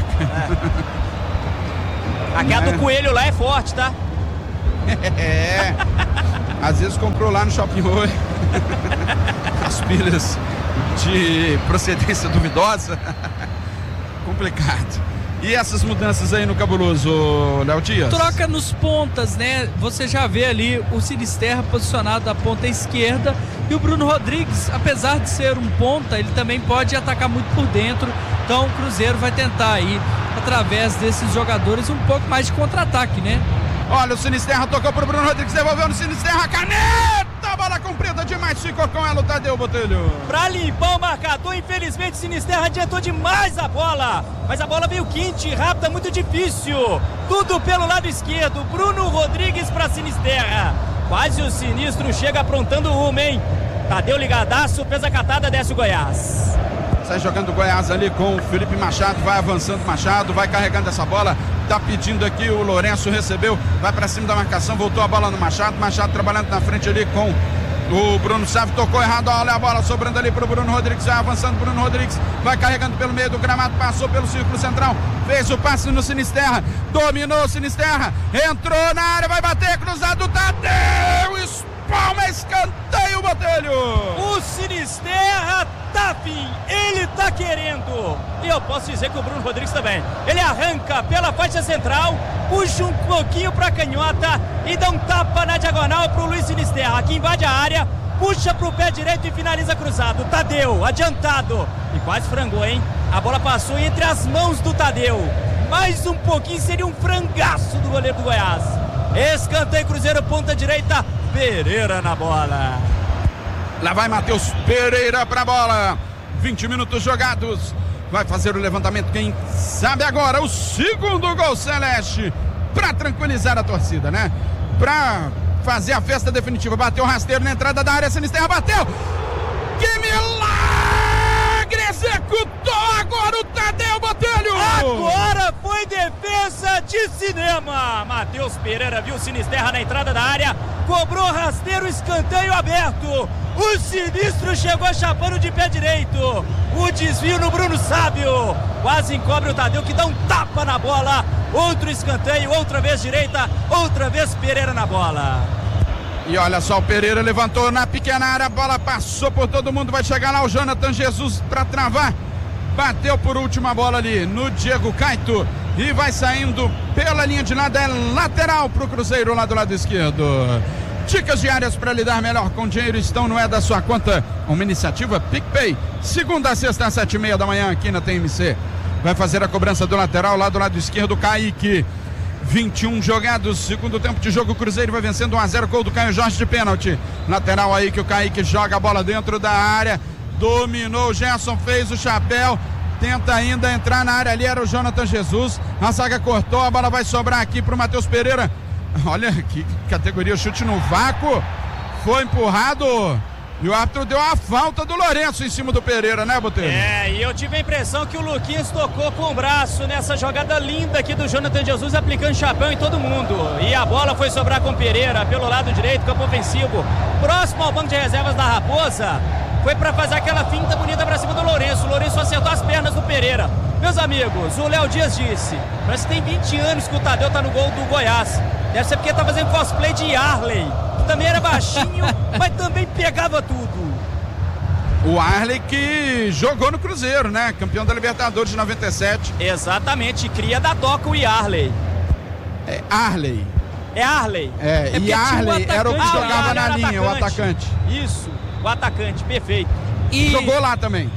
Aquela do coelho lá é forte, tá? É. Às vezes comprou lá no Shopping Oi as pilhas de procedência duvidosa. Complicado. E essas mudanças aí no Cabuloso, Léo Dias? Troca nos pontas, né? Você já vê ali o Sinisterra posicionado na ponta esquerda e o Bruno Rodrigues, apesar de ser um ponta, ele também pode atacar muito por dentro. Então o Cruzeiro vai tentar aí, através desses jogadores, um pouco mais de contra-ataque, né? Olha, o Sinisterra tocou pro Bruno Rodrigues, devolveu no Sinisterra, caneta, bola comprida demais, ficou com ela o Tadeu Botelho. Pra limpar o marcador, infelizmente o Sinisterra adiantou demais a bola, mas a bola veio quente, rápida, muito difícil, tudo pelo lado esquerdo, Bruno Rodrigues pra Sinisterra, quase o Sinistro chega aprontando uma, hein? Tadeu ligadaço, fez a catada, desce o Goiás. Sai jogando o Goiás ali com o Felipe Machado, vai avançando Machado, vai carregando essa bola, tá pedindo aqui, o Lourenço recebeu, vai pra cima da marcação, voltou a bola no Machado, Machado trabalhando na frente ali com o Bruno Sávio, tocou errado, olha a bola sobrando ali pro Bruno Rodrigues, vai avançando Bruno Rodrigues, vai carregando pelo meio do gramado, passou pelo círculo central, fez o passe no Sinisterra, dominou o Sinisterra, entrou na área, vai bater, cruzado, Tadeu, espalma, escanteio, Botelho. O Sinisterra tá fim, ele tá querendo, e eu posso dizer que o Bruno Rodrigues também, ele arranca pela faixa central, puxa um pouquinho pra canhota e dá um tapa na diagonal pro Luiz Sinisterra, que invade a área, puxa pro pé direito e finaliza cruzado, Tadeu, adiantado, e quase frangou, hein, a bola passou entre as mãos do Tadeu, mais um pouquinho seria um frangaço do goleiro do Goiás, escanteio Cruzeiro, ponta direita, Pereira na bola. Lá vai Matheus Pereira pra bola. vinte minutos jogados. Vai fazer o levantamento. Quem sabe agora o segundo gol celeste. Pra tranquilizar a torcida, né? Pra fazer a festa definitiva. Bateu o rasteiro na entrada da área. Sinisterra bateu. Que milagre! Executou agora o Tadeu Botelho. Agora foi defesa de cinema. Matheus Pereira viu o Sinisterra na entrada da área. Cobrou rasteiro, escanteio aberto. O Sinistro chegou chapando de pé direito. O desvio no Bruno Sábio. Quase encobre o Tadeu, que dá um tapa na bola. Outro escanteio, outra vez direita, outra vez Pereira na bola. E olha só, o Pereira levantou na pequena área, a bola passou por todo mundo, vai chegar lá o Jonathan Jesus para travar. Bateu por última bola ali no Diego Caito e vai saindo pela linha de lado, é lateral pro Cruzeiro lá do lado esquerdo. Dicas diárias para lidar melhor com dinheiro estão no É da Sua Conta, uma iniciativa PicPay, segunda a sexta às sete e meia da manhã aqui na T M C. Vai fazer a cobrança do lateral lá do lado esquerdo, Kaique. vinte e um jogados, segundo tempo de jogo, o Cruzeiro vai vencendo um a zero, gol do Caio Jorge de pênalti. Lateral aí que o Kaique joga a bola dentro da área, dominou, o Gerson fez o chapéu, tenta ainda entrar na área ali, era o Jonathan Jesus, a zaga cortou, a bola vai sobrar aqui pro Matheus Pereira. Olha que categoria, chute no vácuo, foi empurrado. E o árbitro deu a falta do Lourenço em cima do Pereira, né, Botelho? É, e eu tive a impressão que o Luquinhas tocou com o braço nessa jogada linda aqui do Jonathan Jesus, aplicando chapéu em todo mundo. E a bola foi sobrar com o Pereira pelo lado direito, campo ofensivo, próximo ao banco de reservas da Raposa. Foi pra fazer aquela finta bonita pra cima do Lourenço. O Lourenço acertou as pernas do Pereira. Meus amigos, o Léo Dias disse, parece que tem vinte anos que o Tadeu tá no gol do Goiás. Deve ser porque tá fazendo cosplay de Arley. Também era baixinho, mas também pegava tudo. O Arley que jogou no Cruzeiro, né? Campeão da Libertadores de noventa e sete. Exatamente, cria da Toca o Arley. É Arley. É Arley. É, é e Arley um era o que jogava ah, na linha, atacante. o atacante. Isso, o atacante, perfeito. E jogou lá também.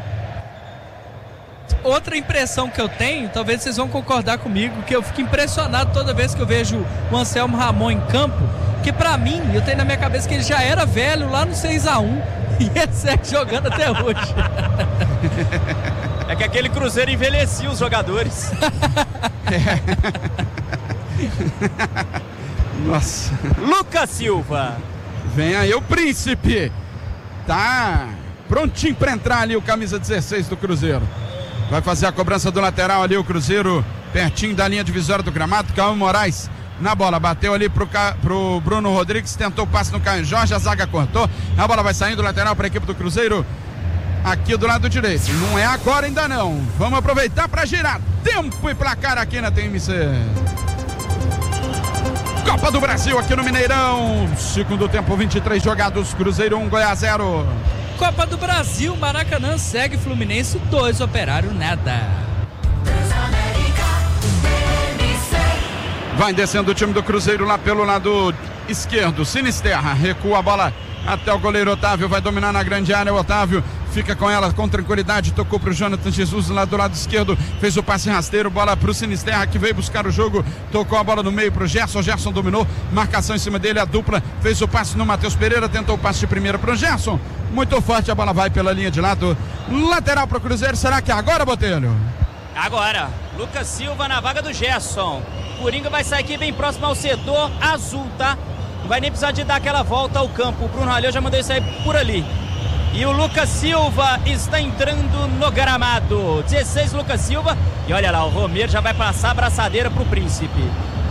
Outra impressão que eu tenho, talvez vocês vão concordar comigo, que eu fico impressionado toda vez que eu vejo o Anselmo Ramon em campo, que pra mim, eu tenho na minha cabeça que ele já era velho lá no seis a um e ele segue jogando até hoje. É que aquele Cruzeiro envelhecia os jogadores. Nossa. Lucas Silva. Vem aí o príncipe. Tá prontinho pra entrar ali o camisa dezesseis do Cruzeiro. Vai fazer a cobrança do lateral ali o Cruzeiro, pertinho da linha divisória do gramado. Caio Moraes na bola, bateu ali pro, Ca... pro Bruno Rodrigues, tentou o passe no Caio Jorge, a zaga cortou. A bola vai saindo lateral para a equipe do Cruzeiro. Aqui do lado direito. Não é agora ainda não. Vamos aproveitar para girar. Tempo e placar aqui na T M C. Copa do Brasil aqui no Mineirão. Segundo tempo, vinte e três jogados. Cruzeiro um, Goiás zero. Copa do Brasil, Maracanã segue Fluminense dois, Operário nada. Vai descendo o time do Cruzeiro lá pelo lado esquerdo. Sinisterra recua a bola até o goleiro Otávio. Vai dominar na grande área. O Otávio fica com ela com tranquilidade. Tocou pro Jonathan Jesus lá do lado esquerdo. Fez o passe rasteiro. Bola pro Sinisterra que veio buscar o jogo. Tocou a bola no meio pro Gerson. Gerson dominou. Marcação em cima dele. A dupla fez o passe no Matheus Pereira. Tentou o passe de primeira pro Gerson. Muito forte. A bola vai pela linha de lado. Lateral pro Cruzeiro. Será que é agora, Botelho? Agora. Lucas Silva na vaga do Gerson. Coringa vai sair aqui bem próximo ao setor azul, tá? Não vai nem precisar de dar aquela volta ao campo. O Bruno Ralheu já mandou ele sair por ali. E o Lucas Silva está entrando no gramado. dezesseis, Lucas Silva. E olha lá, o Romero já vai passar a braçadeira pro Príncipe.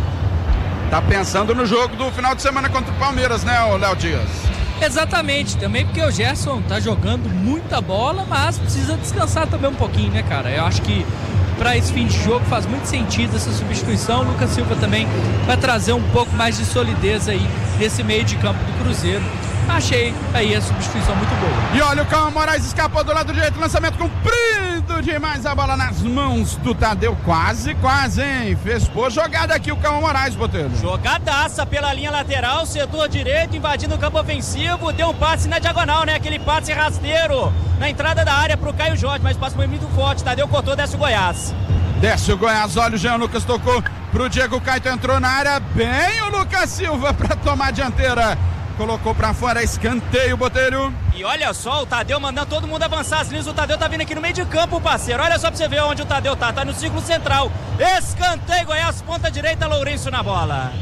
Tá pensando no jogo do final de semana contra o Palmeiras, né, o Léo Dias? Exatamente, também porque o Gerson tá jogando muita bola, mas precisa descansar também um pouquinho, né, cara? Eu acho que para esse fim de jogo faz muito sentido essa substituição. O Lucas Silva também vai trazer um pouco mais de solidez aí nesse meio de campo do Cruzeiro. Achei aí a substituição muito boa. E olha, o Caio Moraes escapou do lado direito, lançamento comprido demais, a bola nas mãos do Tadeu, quase, quase, hein? Fez boa jogada aqui o Caio Moraes, Botelho. Jogadaça pela linha lateral, setor direito, invadindo o campo ofensivo, deu um passe na diagonal, né? Aquele passe rasteiro na entrada da área pro Caio Jorge, mas o passe foi muito forte, Tadeu cortou, desce o Goiás. Desce o Goiás, olha o Jean Lucas, tocou pro Diego Caito, entrou na área, bem o Lucas Silva pra tomar a dianteira. Colocou pra fora, escanteio, Botelho. E olha só, o Tadeu mandando todo mundo avançar as linhas. O Tadeu tá vindo aqui no meio de campo, parceiro. Olha só pra você ver onde o Tadeu tá. Tá no círculo central. Escanteio, Goiás, ponta direita, Lourenço na bola.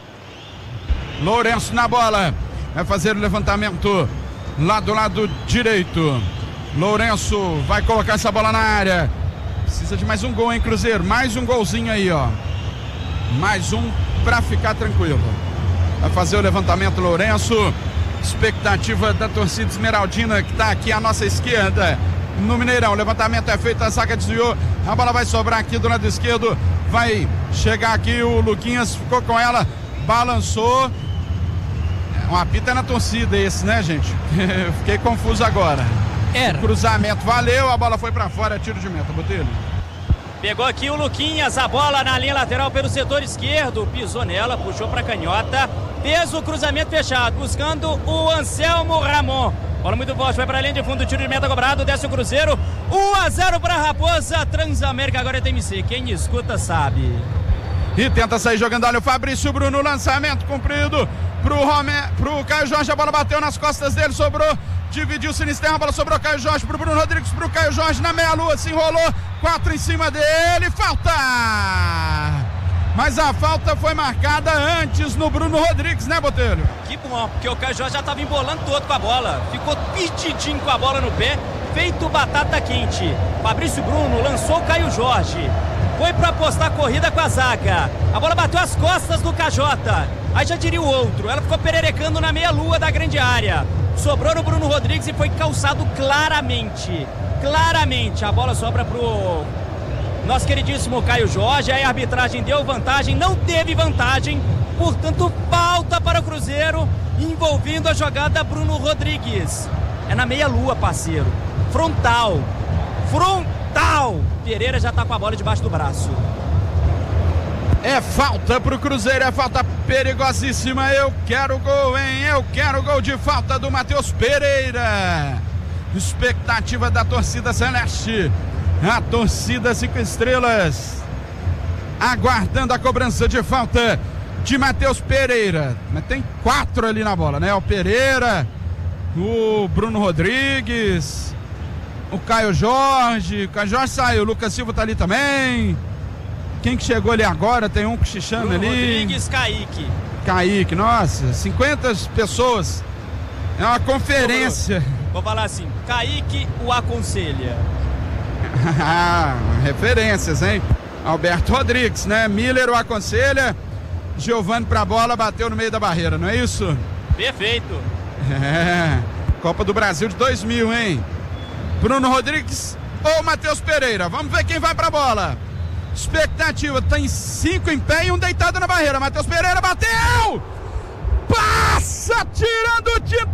Lourenço na bola. Vai fazer o levantamento lá do lado direito. Lourenço vai colocar essa bola na área. Precisa de mais um gol, hein, Cruzeiro? Mais um golzinho aí, ó. Mais um pra ficar tranquilo. Vai fazer o levantamento Lourenço. Expectativa da torcida esmeraldina que está aqui à nossa esquerda no Mineirão. O levantamento é feito, a zaga desviou. A bola vai sobrar aqui do lado esquerdo. Vai chegar aqui o Luquinhas, ficou com ela, balançou. Um apito é na torcida esse, né, gente? Fiquei confuso agora. Era. O cruzamento valeu, a bola foi para fora, é tiro de meta, Botelho. Pegou aqui o Luquinhas, a bola na linha lateral pelo setor esquerdo, pisou nela, puxou para canhota, fez o cruzamento fechado, buscando o Anselmo Ramon. Bola muito forte, vai para a linha de fundo, tiro de meta cobrado, desce o Cruzeiro, um a zero para Raposa, Transamérica agora é T M C, quem escuta sabe. E tenta sair jogando, olha o Fabrício Bruno, lançamento comprido pro, Rome, pro Caio Jorge, a bola bateu nas costas dele, sobrou, dividiu o Sinisterra, a bola sobrou Caio Jorge pro Bruno Rodrigues, pro Caio Jorge na meia-lua, se enrolou, quatro em cima dele, falta! Mas a falta foi marcada antes no Bruno Rodrigues, né, Botelho? Que bom, porque o Caio Jorge já estava embolando todo com a bola, ficou pitidinho com a bola no pé, feito batata quente. Fabrício Bruno lançou o Caio Jorge, foi para apostar a corrida com a zaga, a bola bateu as costas do K J, aí já diria o outro, ela ficou pererecando na meia-lua da grande área, sobrou no Bruno Rodrigues e foi calçado claramente, claramente, a bola sobra pro nosso queridíssimo Caio Jorge, aí a arbitragem deu vantagem, não teve vantagem, portanto falta para o Cruzeiro, envolvendo a jogada Bruno Rodrigues, é na meia-lua, parceiro, frontal, frontal, Pereira já tá com a bola debaixo do braço. É falta pro Cruzeiro, é falta perigosíssima. Eu quero gol, hein? Eu quero gol de falta do Matheus Pereira. Expectativa da torcida celeste. A torcida cinco estrelas aguardando a cobrança de falta de Matheus Pereira. Mas tem quatro ali na bola, né? O Pereira, o Bruno Rodrigues, o Caio Jorge. O Caio Jorge saiu, o Lucas Silva tá ali também. Quem que chegou ali agora? Tem um que se chama Bruno ali. Rodrigues, Kaique. Kaique, nossa, cinquenta pessoas. É uma conferência. Vou falar assim, Kaique o aconselha. Referências, hein? Alberto Rodrigues, né? Miller o aconselha. Giovani pra bola, bateu no meio da barreira, não é isso? Perfeito. É, Copa do Brasil de dois mil, hein? Bruno Rodrigues ou Matheus Pereira? Vamos ver quem vai pra bola. Expectativa, tem cinco em pé e um deitado na barreira. Matheus Pereira bateu! Passa, tirando o tinta